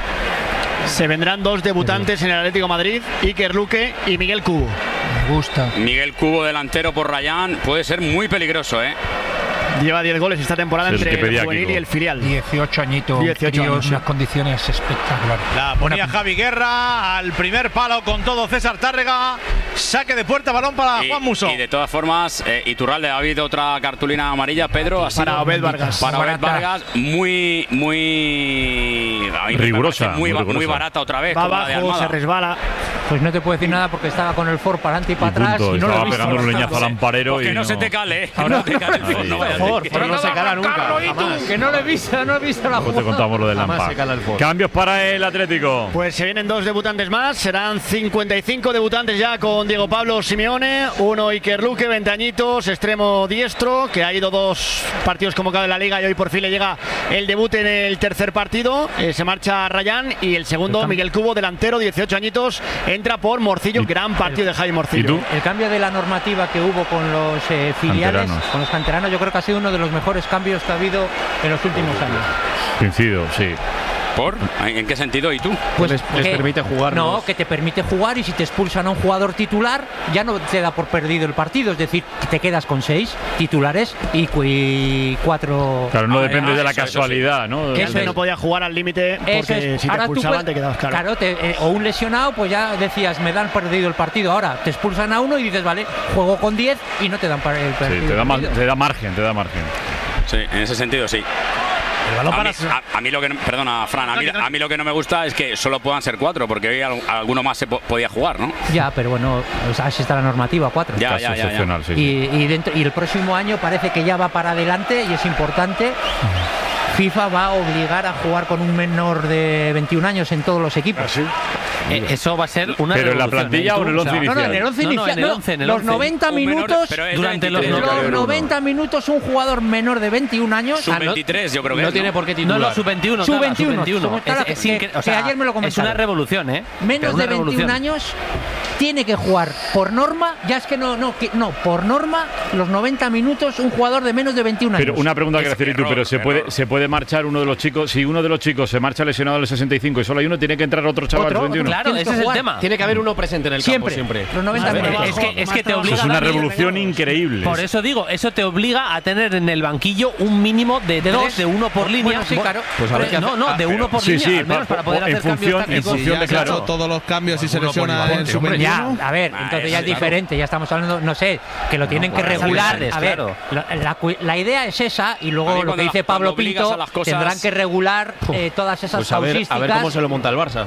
Se vendrán dos debutantes en el Atlético Madrid, Iker Luque y Miguel Cubo. Me gusta. Miguel Cubo, delantero por Rayán, puede ser muy peligroso, ¿eh? Lleva diez goles esta temporada entre el juvenil y el filial. dieciocho añitos, dieciocho años, unas condiciones espectaculares. La ponía Javi Guerra al primer palo con todo César Tárrega. Saque de puerta, balón para y, Juan Musso. Y de todas formas, eh, Iturralde, ha habido otra cartulina amarilla, Pedro. Ha para Obed Vargas. Para Obed Vargas, muy, muy rigurosa, muy, muy, muy barata otra vez. Va abajo, se resbala. Pues no te puedo decir nada porque estaba con el Ford para adelante y para atrás. Y no estaba lo he pegando un leñazo al Lamparero. Que no, no se te cale, eh. Ahora no te cale el Ford. No vaya Ford, Ford no se cala nunca. Que no lo he visto, no he visto la jugada. Te contamos lo del Lampa. Cambios para el Atlético. Pues se vienen dos debutantes más. Serán cincuenta y cinco debutantes ya con Diego Pablo Simeone. Uno Iker Luque, veinte añitos, extremo diestro, que ha ido dos partidos convocados en la Liga y hoy por fin le llega el debut en el tercer partido. Eh, se marcha Rayán y el segundo Miguel Cubo, delantero, dieciocho añitos, entra por Morcillo. Gran partido de Javi Morcillo. El cambio de la normativa que hubo con los eh, filiales, canteranos. con los canteranos, yo creo que ha sido uno de los mejores cambios que ha habido en los últimos años. Coincido, sí. ¿Por? ¿En qué sentido? ¿Y tú? Pues les, les que, permite jugar. No, que te permite jugar y si te expulsan a un jugador titular ya no te da por perdido el partido. Es decir, que te quedas con seis titulares y, y cuatro... Claro, no ah, depende ah, de la eso, casualidad, eso, ¿no? Este no podía jugar al límite porque es. si te Ahora expulsaban puedes, te quedabas claro. Claro, te, eh, o un lesionado, pues ya decías, me dan perdido el partido. Ahora te expulsan a uno y dices, vale, juego con diez y no te dan el partido. Sí, te da, ma te da margen, te da margen. Sí, en ese sentido sí. El balón a, para mí, a, a mí lo que no, perdona Fran, a mí, a mí lo que no me gusta es que solo puedan ser cuatro, porque hoy alguno más se po podía jugar, ¿no? Ya, pero bueno, pues así está la normativa, cuatro. Ya, ya, ya, ya. Sí, y, y, dentro, y el próximo año parece que ya va para adelante y es importante. FIFA va a obligar a jugar con un menor de veintiún años en todos los equipos. ¿Ah, sí? Eh, eso va a ser una ¿Pero en la plantilla ¿eh? o en el once inicial? No, no, en el once inicial. No, no, en el once, en el los once. noventa minutos, menor, durante los, los noventa minutos, un jugador menor de veintiún años. sub veintitrés, yo creo que no es, tiene ¿no? por qué titular. No, no, sub veintiuno. sub veintiuno. Es, es, es que, o sea, ayer me lo comentaron. Es una revolución, ¿eh? Menos de veintiún años tiene que jugar por norma, ya es que no, no, que, no, por norma, los noventa minutos, un jugador de menos de veintiún años. Pero una pregunta que hacer, y tú, error, pero se puede, se puede marchar uno de los chicos, si uno de los chicos se marcha lesionado a los sesenta y cinco y solo hay uno, tiene que entrar otro chaval a los veintiuno. Claro, ese es el tema. Tiene que haber uno presente en el siempre, campo siempre. Los noventa minutos. Es que, es que te obliga. Eso es una revolución increíble. Por eso digo, eso te obliga a tener en el banquillo un mínimo de, de dos, de uno por línea. Bueno, sí, claro. Pues a ver qué no, no, de uno por sí, línea, sí, al menos pa, para poder en hacer función, cambios en función de claro. todos los cambios y se lesiona en su Ya, a ver, entonces ya es diferente, ya estamos hablando, no sé, que lo tienen que regular. A ver, la, la, la idea es esa y luego lo que dice Pablo Pinto, tendrán que regular eh, todas esas pues a ver, causísticas. A ver cómo se lo monta el Barça.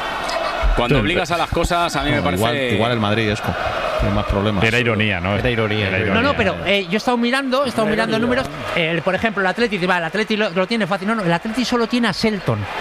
Cuando obligas a las cosas, a mí me parece... Igual, igual el Madrid, es tiene más problemas. Era ironía, ¿no? Era ironía. Era ironía. No, no, pero eh, yo he estado mirando, he estado mirando números. Eh, por ejemplo, el Atleti, va, el Atleti lo, lo tiene fácil. No, no, el Atleti solo tiene a Selton.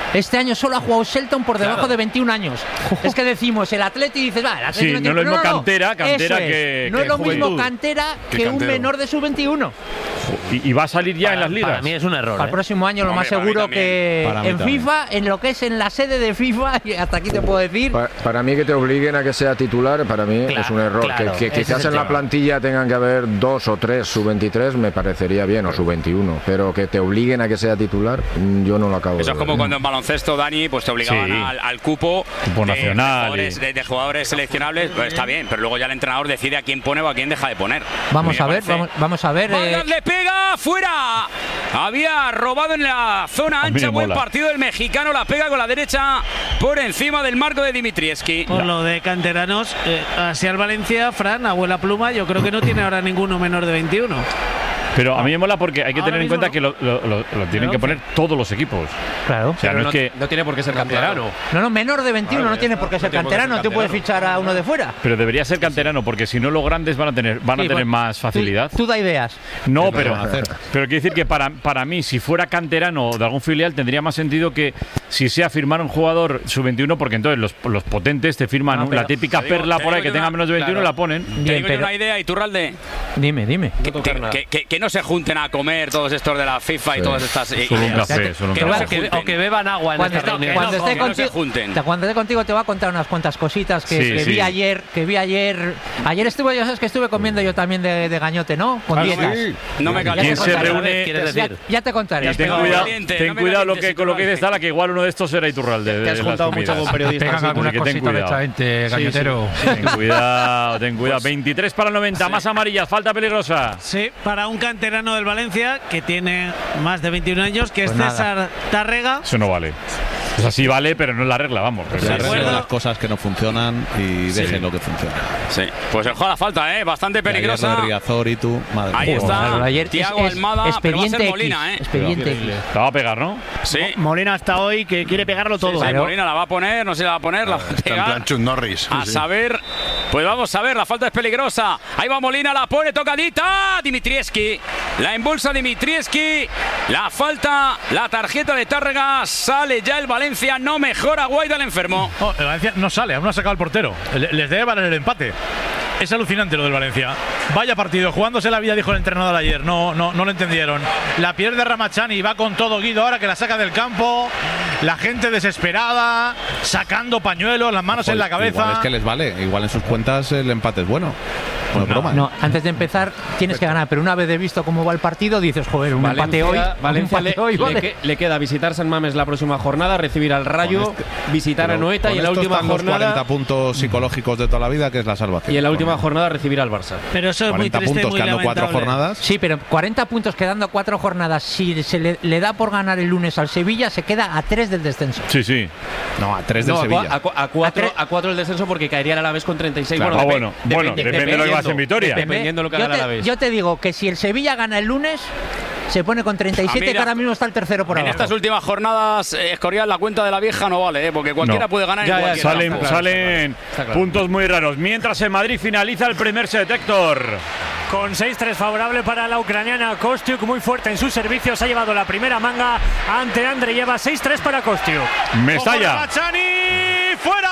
Este año solo ha jugado Shelton por debajo Claro. de veintiún años. Es que decimos, el Atleti dices, va, el Atleti Sí, no no tiene- es lo mismo cantera, cantera eso es. que- No que es lo mismo juventud. cantera Que que un cantero. menor de sub veintiuno. Y, y va a salir ya Para- en las ligas. para mí es un error, ¿eh? Para el próximo año lo Hombre, más para mí seguro también. que Para mí en también. FIFA, en lo que es en la sede de FIFA, y hasta aquí te puedo decir. Pa- Para mí que te obliguen a que sea titular, para mí Claro, es un error. claro, que que ese quizás es el en la tema. plantilla tengan que haber dos o tres sub veintitrés me parecería bien, o sub veintiuno, pero que te obliguen a que sea titular, mm, yo no lo acabo Eso de es como ver. cuando en baloncesto, Dani, pues te obligaban Sí. al, al cupo, Cupo de, nacional de jugadores, y- de, de jugadores seleccionables. Pues está bien, pero luego ya el entrenador decide a quién pone o a quién deja de poner. Vamos Me a ver, parece- vamos, vamos a ver. eh, Vargas le pega fuera. Había robado en la zona A mí ancha. me Buen mola. partido del mexicano. La pega con la derecha por encima del marco de Dimitrievski. Por lo de canteranos, eh, así al Valencia, Fran, abuela pluma, yo creo que no tiene ahora ninguno menor de veintiuno. Pero a mí me mola porque hay que Ahora tener en mismo cuenta no. que lo, lo- lo- lo tienen que poner todos los equipos. Claro. O sea, no es que. No tiene por qué ser canterano. No, no, menor de veintiuno Claro, no ya tiene está. por qué ser No tiene por qué canterano, ser tú puedes canterano. fichar a uno de fuera. Pero debería ser canterano porque si no los grandes van a tener van a Sí, tener bueno, más facilidad. Tú, tú da ideas. No, Es lo que pero, van a hacer. pero quiero decir que para, para mí, si fuera canterano de algún filial, tendría más sentido que si sea firmar un jugador sub veintiuno, porque entonces los, los potentes te firman No, un- pero la típica te digo- perla te por ahí digo que yo tenga una- menos de veintiuno, claro. la ponen. Te Bien, digo yo pero- una idea, Iturralde. Dime, dime. Que, que- que- que no se junten a comer todos estos de la FIFA y Sí. todas estas Solo un ideas. café, solo un Que café. no se O que, junten. o que beban agua en Cuando, esta esté, reunión. cuando no, esté que no se contigo, junten. te- cuando esté contigo te voy a contar unas cuantas cositas que, Sí, que sí. vi ayer, que vi ayer. Ayer estuve, ya sabes que estuve comiendo yo también de, de gañote, ¿no? Con Ah, dietas. sí. No me Ya te ¿Quién se contaré. reúne? ¿Quieres Ya, decir? ya te contaré. Y ten Pero cuidado, valiente, ten no me cuidado lo calientes, que, con lo que dices, Iturralde. Dala, que igual uno de estos era Iturralde. De, Te has de las juntado mucho comidas. con periodistas. Pegan sí, alguna Así que ten cosita de cuidado. esta gente, gañotero. Ten cuidado, ten cuidado. veintitrés para el noventa, más amarillas, falta peligrosa. Sí, para un canterano del Valencia que tiene más de veintiún años, que Pues es nada. César Tárrega. Eso no vale. O sea, sí vale, pero no es la regla, vamos. Pero Se sí. arreglen las cosas que no funcionan y dejen lo que funciona. Sí, pues el juego a la falta, ¿eh? Bastante Y ayer lo peligrosa. de Riazor y tú, madre Ahí mía. está. Claro, ayer Thiago es- es Almada, pero va a expediente ser X, Molina, ¿eh? expediente X. La va a pegar, ¿no? Sí. Molina hasta hoy que quiere pegarlo todo. Sí, sí, Molina la va a poner, no se la va a poner, la va a Está en pegar. plan Chuck Norris. A Sí. saber, pues vamos a ver, la falta es peligrosa. Ahí va Molina, la pone tocadita. Dimitrievski, la embolsa Dimitrievski. La falta, la tarjeta de Tárrega. Sale ya el Valencia, no mejora Guaida el enfermo. No, el Valencia no sale, aún no ha sacado el portero. Le- Les debe valer el empate. Es alucinante lo del Valencia. Vaya partido, jugándose la vida, dijo el entrenador ayer. No, no, no lo entendieron. La pierde Ramachani, va con todo Guido ahora que la saca del campo. La gente desesperada, sacando pañuelos, las manos en la cabeza. Igual es que les vale, igual en sus cuentas el empate es bueno. No es broma. ¿eh? No, antes de empezar tienes que ganar, pero una vez de visto cómo va el partido dices, joder, un empate hoy. un Valencia le, empate hoy, le vale. que- le queda visitar San Mames la próxima jornada, recibir al Rayo, Con este- visitar a Pero Noeta con y en la esto última están los jornada cuarenta puntos psicológicos de toda la vida, que es la salvación. y en la última jornada recibir al Barça. Pero eso es muy cuarenta triste y puntos muy quedando cuatro lamentable. jornadas. Sí, pero cuarenta puntos quedando cuatro jornadas. Si se le, le da por ganar el lunes al Sevilla, se queda a tres del descenso. Sí, sí. No, a tres del No, a, Sevilla. cua- a, cua- a cuatro, a cuatro el descenso porque caería el Alavés con treinta y seis. Claro. Ah, bueno, depe- bueno, depe- depende de lo que pase en Vitoria. Dependiendo de lo que yo, haga el te, Alavés. yo te digo que si el Sevilla gana el lunes, se pone con treinta y siete, Ah, mira, que ahora mismo está el tercero por En abajo. estas últimas jornadas, eh, Escorial, la cuenta de la vieja no vale, ¿eh? Porque cualquiera No. puede ganar Ya, en ya, cualquier Salen, campo. salen puntos muy raros. Mientras en Madrid finaliza el primer set, Héctor. Con seis tres favorable para la ucraniana. Kostiuk muy fuerte en sus servicios. Ha llevado la primera manga ante Andreyeva. seis tres para Kostiuk. Mestalla. Ramachani, fuera.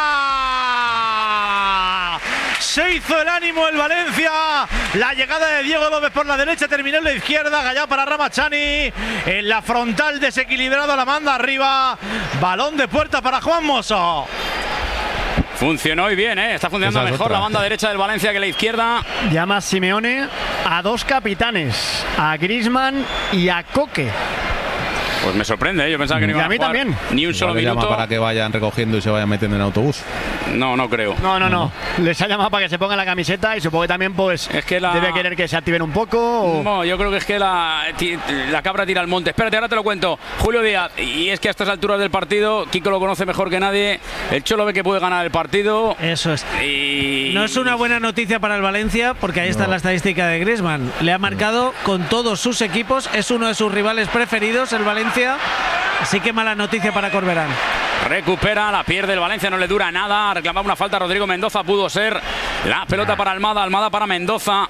Se hizo el ánimo el Valencia. La llegada de Diego López por la derecha, terminó en la izquierda. Gallá para Ramachani. En la frontal desequilibrado, la manda arriba. Balón de puerta para Juan Mosso. Funcionó y bien, ¿eh? Está funcionando Esa es mejor otra. la banda derecha del Valencia que la izquierda. Llama Simeone a dos capitanes, a Griezmann y a Coque. Pues me sorprende, ¿eh? Yo pensaba que no Y iban a a mí jugar también. ni un Igual solo le llama minuto. para que vayan recogiendo y se vayan metiendo en autobús. No, no creo. No, no, no. Les ha llamado para que se pongan la camiseta y supongo que también pues Es que la- debe querer que se activen un poco. o- No, yo creo que es que la, ti- la cabra tira al monte. Espérate, ahora te lo cuento. Julio Díaz. Y es que a estas alturas del partido, Kiko lo conoce mejor que nadie. El Cholo ve que puede ganar el partido. Eso es. Y No es una buena noticia para el Valencia porque ahí está la estadística de Griezmann. Le ha marcado con todos sus equipos, es uno de sus rivales preferidos, el Valencia. Así que mala noticia para Corberán. recupera, la pierde el Valencia, no le dura nada. Reclamaba una falta Rodrigo Mendoza, pudo ser. La pelota para Almada, Almada para Mendoza.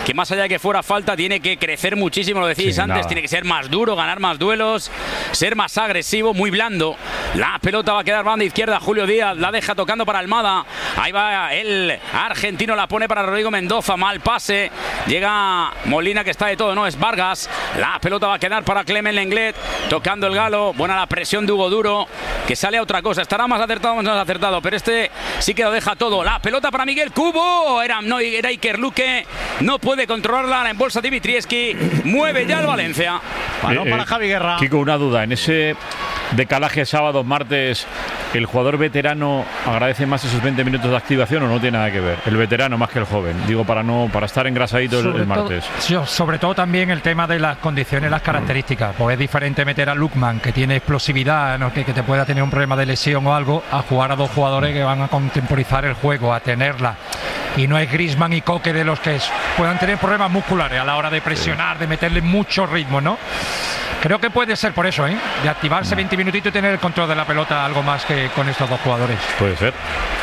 que más allá de que fuera falta, tiene que crecer muchísimo, lo decís sí, antes, nada. tiene que ser más duro, ganar más duelos, ser más agresivo, muy blando. La pelota va a quedar banda izquierda, Julio Díaz, la deja tocando para Almada. Ahí va el argentino, la pone para Rodrigo Mendoza, mal pase. Llega Molina, que está de todo, no, es Vargas. La pelota va a quedar para Clement Lenglet, tocando el Galo. Buena la presión de Hugo Duro, que sale a otra cosa. Estará más acertado o menos acertado, pero este sí que lo deja todo. La pelota para Miguel Cubo. Era, no, era Iker Luque. No puede controlarla. La embolsa Dimitrievski. Mueve ya el Valencia. Balón Eh, para eh, Javi Guerra. Kiko, una duda. En ese decalaje sábado, martes, ¿el jugador veterano agradece más esos veinte minutos de activación o no tiene nada que ver? El veterano más que el joven. Digo, para no para estar engrasadito el, Sobre el martes. todo- sí, sobre todo también el tema de las condiciones, las características. Pues es diferente meter a Lukman, que tiene explosividad, ¿no? que, que te pueda tener un problema de lesión o algo, a jugar a dos jugadores que van a contemporizar el juego, a tenerla. Y no es Griezmann y Coque de los que es- puedan tener problemas musculares a la hora de presionar, de meterle mucho ritmo, ¿no? Creo que puede ser por eso, ¿eh? De activarse veinte minutitos y tener el control de la pelota algo más que con estos dos jugadores. Puede ser.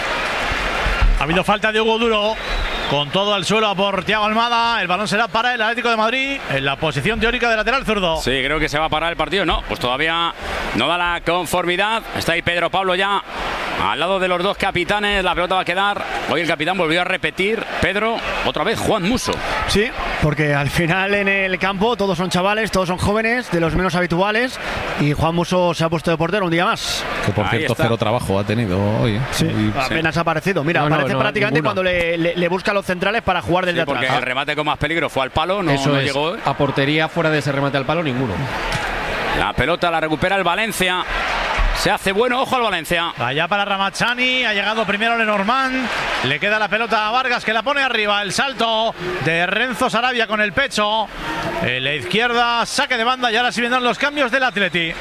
Ha habido falta de Hugo Duro. Con todo al suelo por Thiago Almada. El balón será para el Atlético de Madrid en la posición teórica de lateral zurdo. Sí, creo que se va a parar el partido. No, pues todavía no da la conformidad. Está ahí Pedro Pablo ya al lado de los dos capitanes. La pelota va a quedar. Hoy el capitán volvió a repetir. Pedro, otra vez Juan Musso. Sí, porque al final en el campo todos son chavales, todos son jóvenes, de los menos habituales. Y Juan Musso se ha puesto de portero un día más. Que por Ahí cierto, está. cero trabajo ha tenido hoy. ¿eh? Sí, Y- apenas ha aparecido. Mira, No, no, aparece no, prácticamente ninguna. cuando le, le- le busca a los centrales para jugar desde Sí, porque atrás. el remate con más peligro fue al palo, no, Eso no es, llegó. a portería fuera de ese remate al palo, ninguno. La pelota la recupera el Valencia. Se hace bueno, ojo al Valencia. Allá para Ramachani, ha llegado primero Lenormand, le queda la pelota a Vargas que la pone arriba, el salto de Renzo Sarabia con el pecho, en la izquierda, saque de banda y ahora sí vendrán los cambios del Atleti.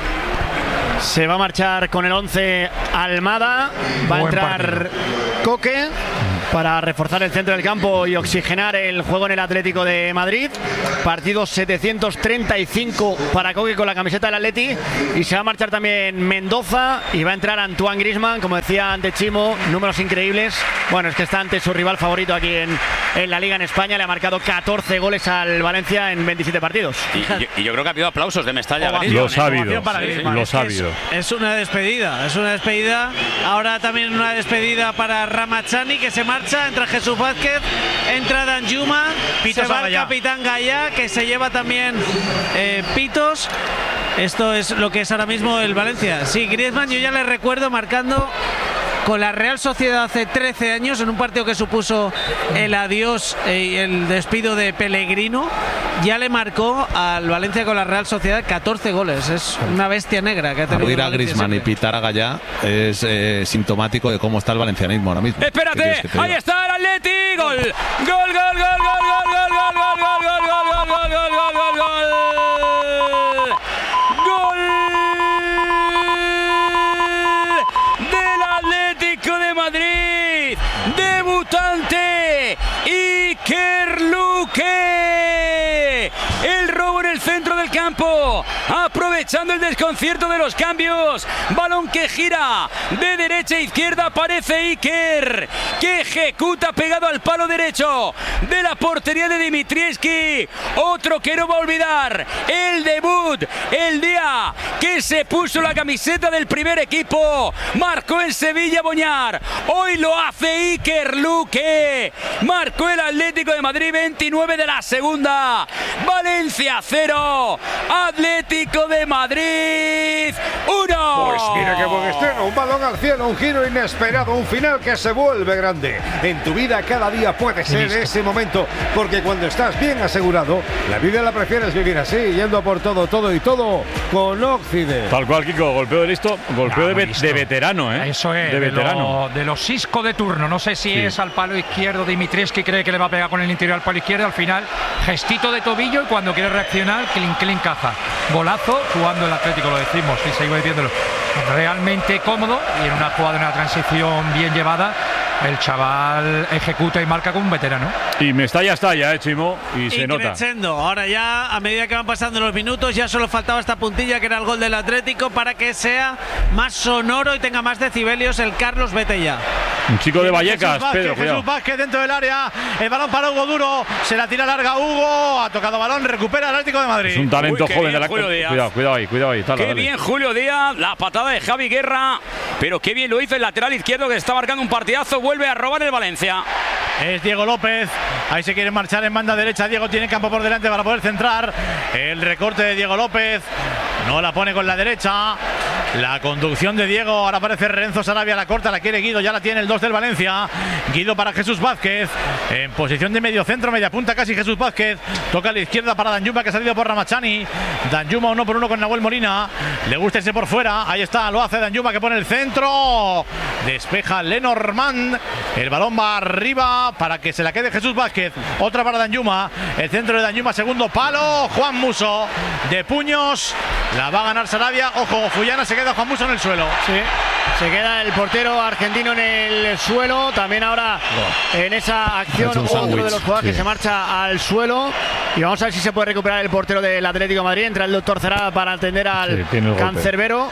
Se va a marchar con el once Almada, va a Buen entrar Coque para reforzar el centro del campo y oxigenar el juego en el Atlético de Madrid. Partido setecientos treinta y cinco para Coque con la camiseta del Atleti. Y se va a marchar también Mendoza y va a entrar Antoine Griezmann, como decía antes Chimo, números increíbles. Bueno, es que está ante su rival favorito aquí en, en la Liga en España. Le ha marcado catorce goles al Valencia en veintisiete partidos. Y, y- y yo creo que ha habido aplausos de Mestalla. Ovación, Griezmann, Los ha habido, ovación para sí, Griezmann. los ha Es- habido. Es una despedida, es una despedida. Ahora también una despedida para Ramachani, que se marcha. Entra Jesús Vázquez, entra Danjuma, Pitos se va a el Gallá. capitán Gallá, que se lleva también eh, pitos. Esto es lo que es ahora mismo el Valencia. Sí, Griezmann, yo ya le recuerdo marcando con la Real Sociedad hace trece años en un partido que supuso el adiós eh, y el despido de Pellegrino. Ya le marcó al Valencia con la Real Sociedad catorce goles. Es una bestia negra que ha tenido Aludir el a Valencia Griezmann y siempre. pitar a Gallá es eh, sintomático de cómo está el valencianismo ahora mismo. ¿Qué Espérate, quieres que te ahí diga? está el Atleti. Gol, gol, gol, gol, gol, gol, gol, gol, gol, gol, gol, gol, gol, gol, gol, gol, gol. Gol del Atlético de Madrid. Debutante Iker Luque. El robo en el centro del campo, aprovechando el desconcierto de los cambios. Balón que gira de derecha a izquierda, aparece Iker, que ejecuta pegado al palo derecho de la portería de Dimitrievski. Otro que no va a olvidar el debut, el día que se puso la camiseta del primer equipo. Marcó en Sevilla Boñar, hoy lo hace Iker Luque. Marcó el Atlético de Madrid, veintinueve de la segunda. Valencia cero, Atlético de Madrid uno. Pues mira qué buen estreno, un balón al cielo, un giro inesperado, un final que se vuelve grande. En tu vida cada día puede ser ese momento, porque cuando estás bien asegurado, la vida la prefieres vivir así, yendo a por todo, todo y todo con Occident. Tal cual, Kiko, golpeo de listo, golpeo No, de, muy ve- listo. de veterano, ¿eh? Eso es, de de, veterano. lo- de los Isco de turno. No sé si Sí. es al palo izquierdo Dimitrievski, cree que le va a pegar con el interior al palo izquierdo. Al final, gestito de tobillo y cuando quiere reaccionar, que le encaja. Golazo jugando el Atlético, lo decimos y seguimos diciéndolo. Realmente cómodo y en una jugada, en una transición bien llevada, el chaval ejecuta y marca como un veterano. Y Mestalla está ya, ¿eh, Chimo? Y se Y nota. crescendo. Ahora ya, a medida que van pasando los minutos, ya solo faltaba esta puntilla que era el gol del Atlético para que sea más sonoro y tenga más decibelios el Carlos Vete ya. Un chico de Vallecas, Jesús Vázquez, Pedro, cuidado. Jesús Vázquez dentro del área. El balón para Hugo Duro. Se la tira larga Hugo. Ha tocado balón. Recupera el Atlético de Madrid. Es un talento Uy, joven de la Julio Díaz. Cuidado, cuidado ahí, cuidado ahí. Tala, Qué dale. bien Julio Díaz, la patada de Javi Guerra, pero qué bien lo hizo el lateral izquierdo que está marcando un partidazo, vuelve a robar el Valencia. Es Diego López. Ahí se quiere marchar en banda derecha. Diego tiene campo por delante para poder centrar. El recorte de Diego López. No la pone con la derecha. La conducción de Diego. Ahora aparece Renzo Sarabia. La corta, la quiere Guido. Ya la tiene el dos del Valencia. Guido para Jesús Vázquez. En posición de medio centro, media punta casi Jesús Vázquez. Toca a la izquierda para Danjuma, que ha salido por Ramachani. Danjuma uno por uno con Nahuel Molina. Le gusta ese por fuera. Ahí está, lo hace Danjuma, que pone el centro. Despeja Lenormand. El balón va arriba para que se la quede Jesús Vázquez. Otra para Danjuma. El centro de Danjuma, segundo palo. Juan Muso de puños. La va a ganar Sarabia. Ojo, Fullana, se queda Juan Muso en el suelo. Sí. Se queda el portero argentino en el suelo. También ahora en esa acción otro de los jugadores sí. que se marcha al suelo. Y vamos a ver si se puede recuperar el portero del Atlético de Madrid. Entra el doctor Cerá para atender al sí, cancerbero.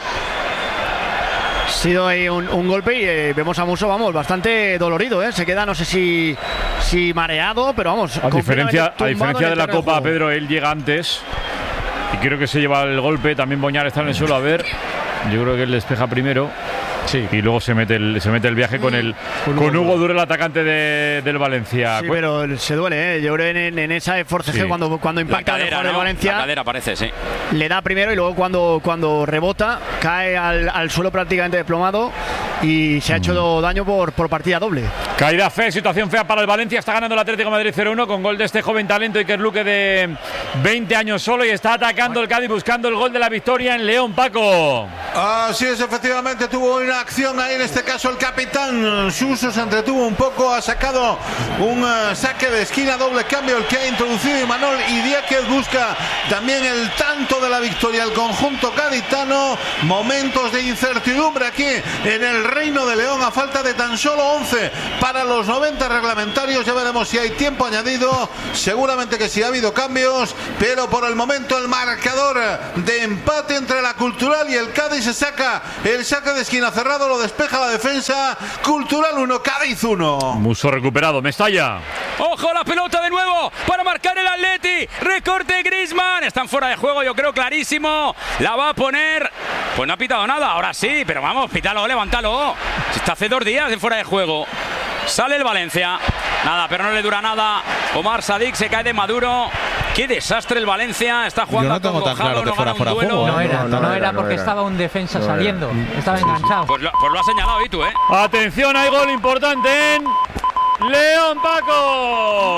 Ha sido ahí un, un golpe y eh, vemos a Muso, vamos, bastante dolorido, ¿eh? Se queda, no sé si, si mareado, pero vamos. A diferencia, a diferencia de la Copa, Pedro, él llega antes y creo que se lleva el golpe. También Boñar está en el suelo. A ver, yo creo que él despeja primero. Sí. Y luego se mete el, se mete el viaje con el con, con Hugo Duro, el atacante de, del Valencia. Sí, pero se duele, ¿eh? Yo creo en, en esa forcejeo sí. cuando, cuando impacta cadera, el jugador ¿no? de Valencia. La cadera parece, sí. Le da primero y luego cuando, cuando rebota cae al, al suelo prácticamente desplomado y se ha hecho mm. daño por, por partida doble. Caída fea, situación fea para el Valencia. Está ganando el Atlético de Madrid cero uno con gol de este joven talento Iker Luque de veinte años solo y está atacando el Cádiz buscando el gol de la victoria en León, Paco. Así es, efectivamente tuvo una acción ahí, en este caso el capitán Suso se entretuvo un poco, ha sacado un uh, saque de esquina, doble cambio el que ha introducido Imanol y Diáquez busca también el tanto de la victoria, el conjunto gaditano. Momentos de incertidumbre aquí en el Reino de León a falta de tan solo once para los noventa reglamentarios. Ya veremos si hay tiempo añadido, seguramente que sí ha habido cambios, pero por el momento el marcador de empate entre la Cultural y el Cádiz. Se saca el saque de esquina cerrado, lo despeja la defensa. Cultural uno, Cádiz uno. Muso recuperado, Mestalla. Ojo la pelota de nuevo para marcar el Atleti. Recorte Griezmann. Están fuera de juego, yo creo clarísimo. La va a poner. Pues no ha pitado nada, ahora sí, pero vamos, pítalo, levántalo. Está hace dos días de fuera de juego. Sale el Valencia. Nada, pero no le dura nada. Omar Sadik se cae de Maduro. Qué desastre el Valencia. Está jugando Yo no tengo tan claro que fuera fuera juego. ¿eh? No era, no, no, no era porque no era. Estaba un defensa no saliendo. Era. Estaba enganchado. Pues lo, pues lo ha señalado y tú, ¿eh? Atención, hay gol importante en León, Paco.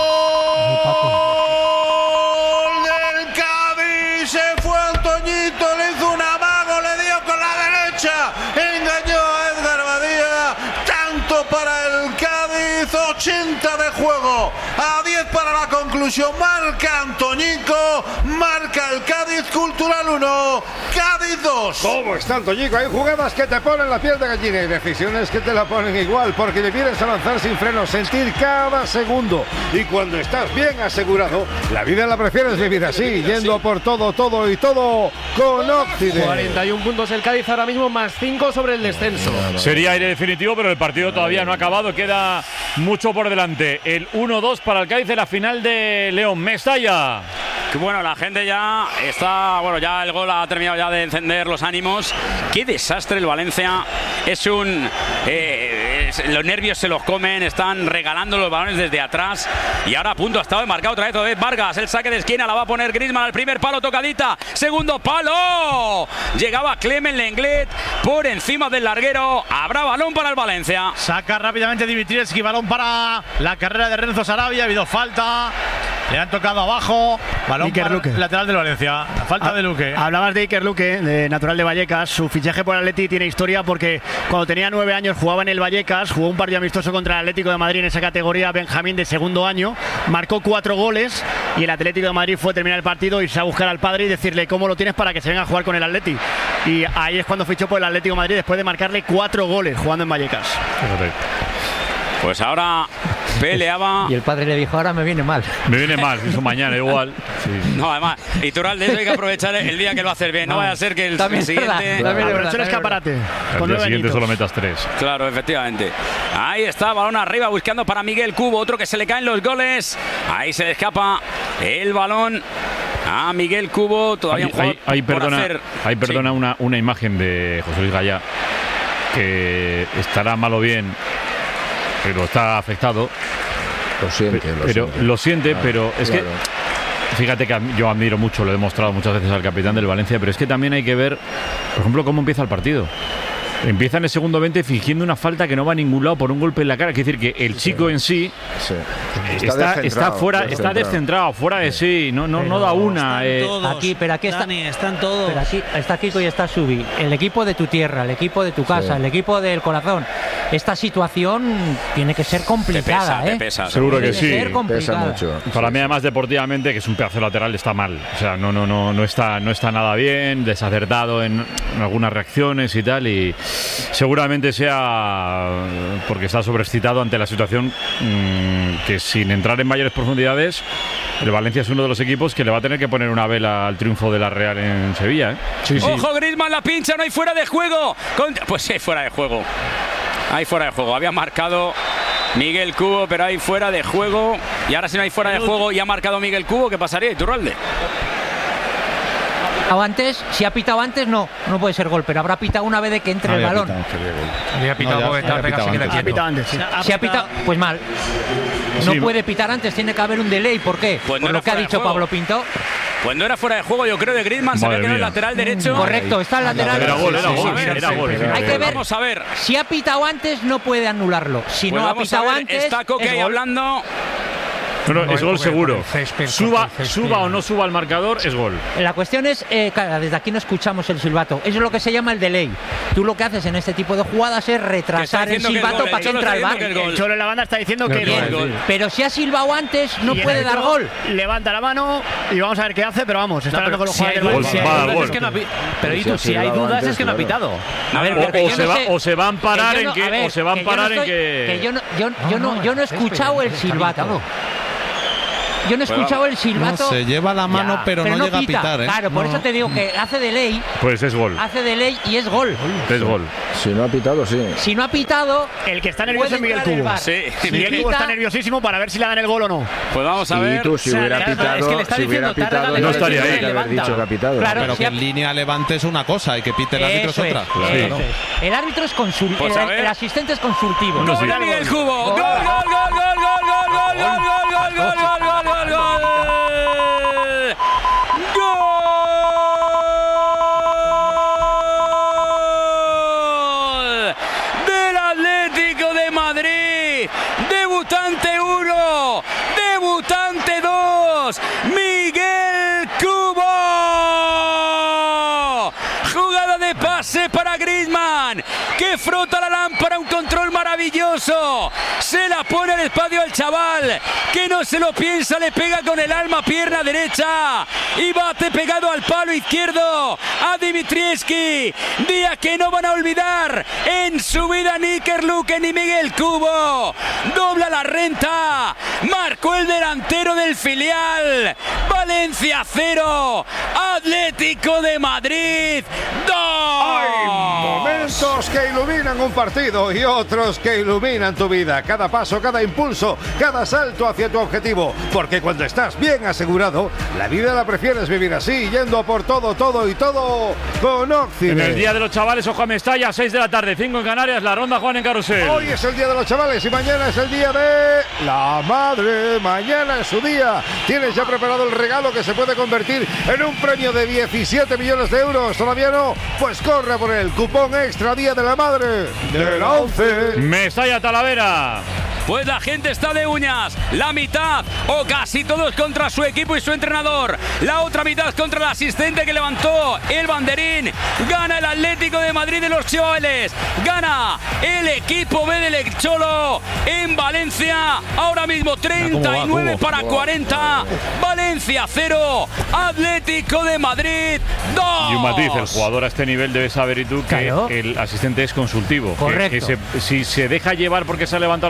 ¡Gol del Cádiz! Se fue Antoñito, le hizo un amago, le dio con la derecha. Engañó a Edgar Badía. Tanto para el Cádiz, ochenta de juego. A diez para la conclusión. Marca Antoñico, marca el Cádiz. Cultural uno, Cádiz dos. ¿Cómo está Antoñico? Hay jugadas que te ponen la piel de gallina y decisiones que te la ponen igual, porque debieras avanzar sin frenos, sentir cada segundo. Y cuando estás bien asegurado, la vida la prefieres vivir así, yendo por todo, todo y todo con Occident. cuarenta y uno puntos el Cádiz ahora mismo, más cinco sobre el descenso. Sería aire definitivo, pero el partido todavía no ha acabado, queda mucho por delante. El uno dos para el Cádiz de la final de León. Mestalla. Bueno, la gente ya está, bueno, ya el gol ha terminado ya de encender los ánimos. Qué desastre el Valencia. Es un eh, es, los nervios se los comen, están regalando los balones desde atrás y ahora a punto ha estado de marcar otra vez, otra vez Vargas, el saque de esquina, la va a poner Griezmann al primer palo, tocadita, segundo palo, llegaba Clement Lenglet por encima del larguero, habrá balón para el Valencia. Saca rápidamente Dimitrievski, balón para la carrera de Renzo Sarabia, ha habido falta. Le han tocado abajo. Balón Iker para Luque. Lateral de Valencia. La falta ha, de Luque. Hablabas de Iker Luque, de natural de Vallecas. Su fichaje por Atleti tiene historia porque cuando tenía nueve años jugaba en el Vallecas. Jugó un partido amistoso contra el Atlético de Madrid en esa categoría Benjamín de segundo año. Marcó cuatro goles y el Atlético de Madrid fue a terminar el partido, irse a buscar al padre y decirle cómo lo tienes para que se venga a jugar con el Atleti. Y ahí es cuando fichó por el Atlético de Madrid después de marcarle cuatro goles jugando en Vallecas. Pues ahora peleaba. Y el padre le dijo, ahora me viene mal. Me viene mal, hizo mañana igual. Sí. No, además, Iturralde, eso hay que aprovechar el día que lo va a hacer bien. No, no vaya a ser que el, también el siguiente. Claro. Aprovecha el escaparate. El día siguiente solo metas tres. Claro, efectivamente. Ahí está, balón arriba, buscando para Miguel Cubo. Otro que se le caen los goles. Ahí se le escapa el balón a Miguel Cubo. Todavía hay, un jugador hay, hay por perdona, hacer. Hay, perdona Sí. una, una imagen de José Luis Gallá, que estará mal o bien, pero está afectado. Lo siente, lo pero, siente. Lo siente, Claro, pero es claro. que fíjate que yo admiro mucho, lo he demostrado muchas veces al capitán del Valencia, pero es que también hay que ver, por ejemplo, cómo empieza el partido. Empieza en el segundo veinte fingiendo una falta que no va a ningún lado por un golpe en la cara. Es decir, que el chico sí. en sí, sí. Está, Está, está fuera, descentrado. está descentrado, fuera de sí, no, no, no da una. Eh. Todos, Aquí, pero aquí está, Dani, están todos. pero aquí está Kiko y está Subi. El equipo de tu tierra, el equipo de tu casa, Sí. el equipo del corazón. Esta situación tiene que ser complicada, Te pesa, ¿eh? te pesa. Seguro que Tiene sí. ser complicada. Pesa mucho. Para mí, además, deportivamente, que es un pedazo lateral, está mal. O sea, no, no, no, no está, no está nada bien, desacertado en, en algunas reacciones y tal. Y seguramente sea porque está sobreexcitado ante la situación, mmm, que sin entrar en mayores profundidades, el Valencia es uno de los equipos que le va a tener que poner una vela al triunfo de la Real en Sevilla, ¿eh? Sí, sí. Ojo, Griezmann la pincha, no hay fuera de juego. Con... Pues sí, fuera de juego. Hay fuera de juego. Había marcado Miguel Cubo, pero hay fuera de juego. Y ahora si no hay fuera de juego y ha marcado Miguel Cubo, ¿qué pasaría, Iturralde? O antes, si ha pitado antes, no, no puede ser gol, pero habrá pitado una vez de que entre el balón. Había pitado porque estaba pegado así que le Ha pitado antes, sí. Si ha pitado, pues mal. No Sí. puede pitar antes, tiene que haber un delay. ¿Por qué? Pues no Por era lo que ha fuera de dicho juego. Pablo Pinto. Pues no era fuera de juego, yo creo, de Griezmann. Sabía Madre que era el mía. lateral derecho. Correcto, está el lateral. Era gol, era Vamos a gol, ver, era sí. gol. Hay que ver. Vamos a ver. Si ha pitado antes, no puede anularlo. Si Pues no ha vamos a pitado ver, antes, está Coque es ahí gol. hablando. No, no, No, es gol porque seguro. con el césped, Suba, con el césped. suba o no suba al marcador, es gol. La cuestión es, eh, claro, desde aquí no escuchamos el silbato. Eso es lo que se llama el delay. Tú lo que haces en este tipo de jugadas es retrasar el diciendo que el silbato gol, para el que Cholo entre está al bar. diciendo que el gol. El Cholo en la banda está diciendo que Bien, el gol. pero si ha silbado antes, no Y el puede dar árbitro gol. Levanta la mano y vamos a ver qué hace, pero vamos, está No, hablando pero con los si hay jugadores dudas, del si hay Va, dudas gol. es que no ha pi- pero Sí, y tú, sí, si hay sí, dudas antes, es que no ha claro. pitado. A ver, O, pero que o yo se no va, sé- o se va a amparar que yo en no- que, a ver, o se va a que yo no amparar en estoy- que. que yo no, yo, yo no, yo no he escuchado el silbato. Yo no he Pues escuchado el silbato. No, se lleva la mano, Ya, pero no llega a pita. pitar, ¿eh? Claro, por No. eso te digo que hace delay, Pues es gol. hace delay y es gol. Es gol. Si no ha pitado, sí. Si no ha pitado, El que está nervioso puede es Miguel entrar el Cubo. bar. Sí. Si Miguel Cubo pita- está nerviosísimo para ver si le dan el gol o no. Pues vamos a Y ver. tú, si O sea, hubiera es que pitado, le está si hubiera diciendo, te ha pitado, regalado No estaría ahí. tendría que haber dicho que ha pitado. Claro, Pero si que ha- en línea levante es una cosa y que pite el árbitro es Eso otra. es, Claro. eso es. El árbitro es consultivo. Pues a el, ver. el asistente es consultivo. No, sí. Gol de Miguel Cubo. Gol, gol, gol, gol, gol, gol, gol, gol, gol, gol, gol, gol, gol, gol, gol. Gol del Atlético de Madrid. Debutante uno, debutante dos, Miguel Cubo. Jugada de pase para Griezmann, que frota la lámpara, un control maravilloso. Se la pone al espacio al chaval, que no se lo piensa, le pega con el alma, pierna derecha, y bate pegado al palo izquierdo a Dimitrievski. Día que no van a olvidar en su vida ni Iker Luque ni Miguel Cubo. Dobla la renta, marcó el delantero del filial. Valencia cero, Atlético de Madrid dos. Hay momentos que iluminan un partido y otros que iluminan tu vida. Cada paso, cada impulso, cada salto hacia tu objetivo. Porque cuando estás bien asegurado, la vida la prefieres vivir así, yendo a por todo, todo y todo con Occidente. En el Día de los Chavales, ojo a Mestalla, seis de la tarde, cinco en Canarias, la ronda Juan en Carrusel. Hoy es el Día de los Chavales y mañana es el Día de la Madre. Mañana es su día. Tienes ya preparado el regalo que se puede convertir en un premio de diecisiete millones de euros. ¿Todavía no? Pues corre por el cupón extra Día de la Madre de la once. Mestalla, Talavera. Pues la gente está de uñas, la mitad o casi todos contra su equipo y su entrenador, la otra mitad contra el asistente que levantó el banderín. Gana el Atlético de Madrid de los chavales, gana el equipo B del Cholo en Valencia, ahora mismo treinta y nueve para cuarenta, Valencia cero, Atlético de Madrid dos. Y un matiz, el jugador a este nivel debe saber, y tú, que Claro. el asistente es consultivo. Que- Correcto. que se- si se deja llevar porque se ha levantado la bandera, si no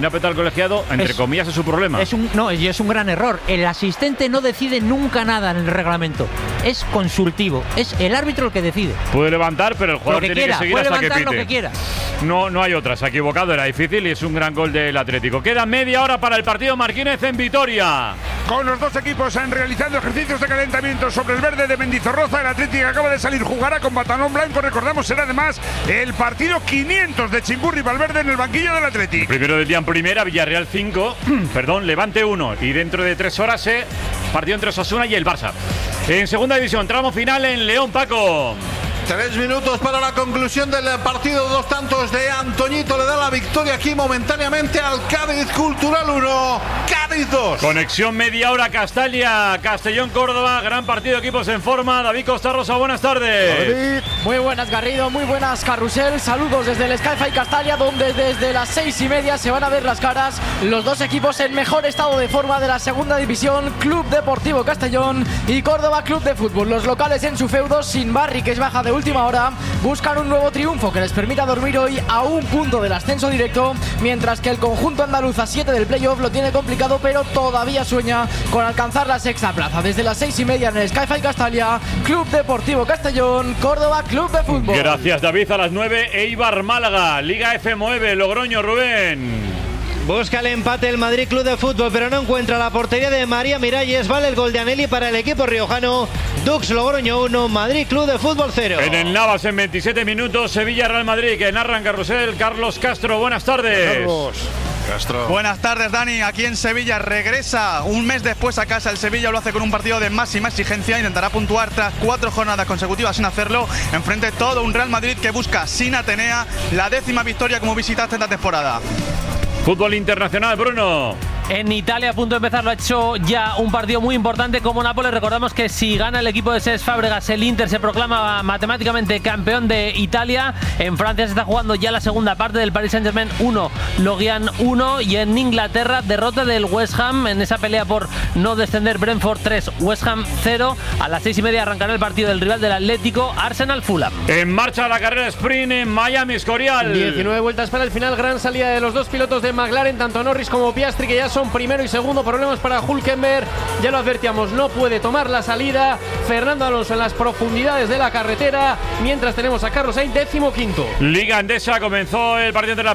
ha petado el colegiado, entre Es- comillas, es su problema. Es un, no, y es un gran error. El asistente no decide nunca nada en el reglamento. Es consultivo. Es el árbitro el que decide. Puede levantar, pero el jugador Lo que tiene quiera, que seguir puede hasta que levantar pite. lo que quiera. No, no hay otra. Se ha equivocado, era difícil y es un gran gol del Atlético. Queda media hora para el partido Marquínez en Vitoria. Con los dos equipos han realizando ejercicios de calentamiento sobre el verde de Mendizorroza. El Atlético acaba de salir, jugará con pantalón blanco. Recordamos, será además el partido quinientos de Chimburri Valverde en el banquillo del Atlético. Primero del día en primera, Villarreal cinco, perdón, Levante uno. Y dentro de tres horas, eh, partido entre Osasuna y el Barça. En segunda división, tramo final en León, Paco. Tres minutos para la conclusión del partido. Dos tantos de Antoñito le da la victoria aquí momentáneamente al Cádiz. Cultural uno, Cádiz dos. Conexión media hora Castalia, Castellón, Córdoba. Gran partido, equipos en forma. David Costa Rosa, buenas tardes. Muy buenas, Garrido, muy buenas, Carrusel. Saludos desde el Skyfi Castalia, donde desde las seis y media se van a ver las caras los dos equipos en mejor estado de forma de la segunda división. Club Deportivo Castellón y Córdoba Club de Fútbol. Los locales en su feudo, sin Barry, que es baja de última hora, buscan un nuevo triunfo que les permita dormir hoy a un punto del ascenso directo, mientras que el conjunto andaluz a siete del playoff lo tiene complicado, pero todavía sueña con alcanzar la sexta plaza. Desde las seis y media en el Skyfi Castalia, Club Deportivo Castellón, Córdoba Club de Fútbol. Gracias, David. A las nueve, Eibar Málaga, Liga F nueve, Logroño, Rubén. Busca el empate el Madrid Club de Fútbol, pero no encuentra la portería de María Miralles. Vale el gol de Anelli para el equipo riojano. Dux Logroño uno, Madrid Club de Fútbol cero. En el Navas, en veintisiete minutos, Sevilla Real Madrid, que narran Carrusel. Carlos Castro, buenas tardes. Carlos Castro. Buenas tardes, Dani. Aquí en Sevilla regresa un mes después a casa el Sevilla. Lo hace con un partido de máxima exigencia. Intentará puntuar tras cuatro jornadas consecutivas sin hacerlo. Enfrente todo un Real Madrid que busca sin Atenea la décima victoria como visitante esta temporada. Fútbol internacional, Bruno. En Italia, a punto de empezar, lo ha hecho ya un partido muy importante como Nápoles. Recordamos que si gana el equipo de Cesc Fábregas, el Inter se proclama matemáticamente campeón de Italia. En Francia se está jugando ya la segunda parte del Paris Saint-Germain uno, Lorient uno. Y en Inglaterra, derrota del West Ham en esa pelea por no descender. Brentford tres, West Ham cero. A las seis y media arrancará el partido del rival del Atlético, Arsenal Fulham. En marcha la carrera sprint en Miami, Escorial. diecinueve vueltas para el final. Gran salida de los dos pilotos de McLaren, tanto Norris como Piastri, que ya son primero y segundo. Problemas para Hülkenberg, ya lo advertíamos, no puede tomar la salida. Fernando Alonso en las profundidades de la carretera, mientras tenemos a Carlos Sainz décimo quinto. Liga Endesa, comenzó el partido entre la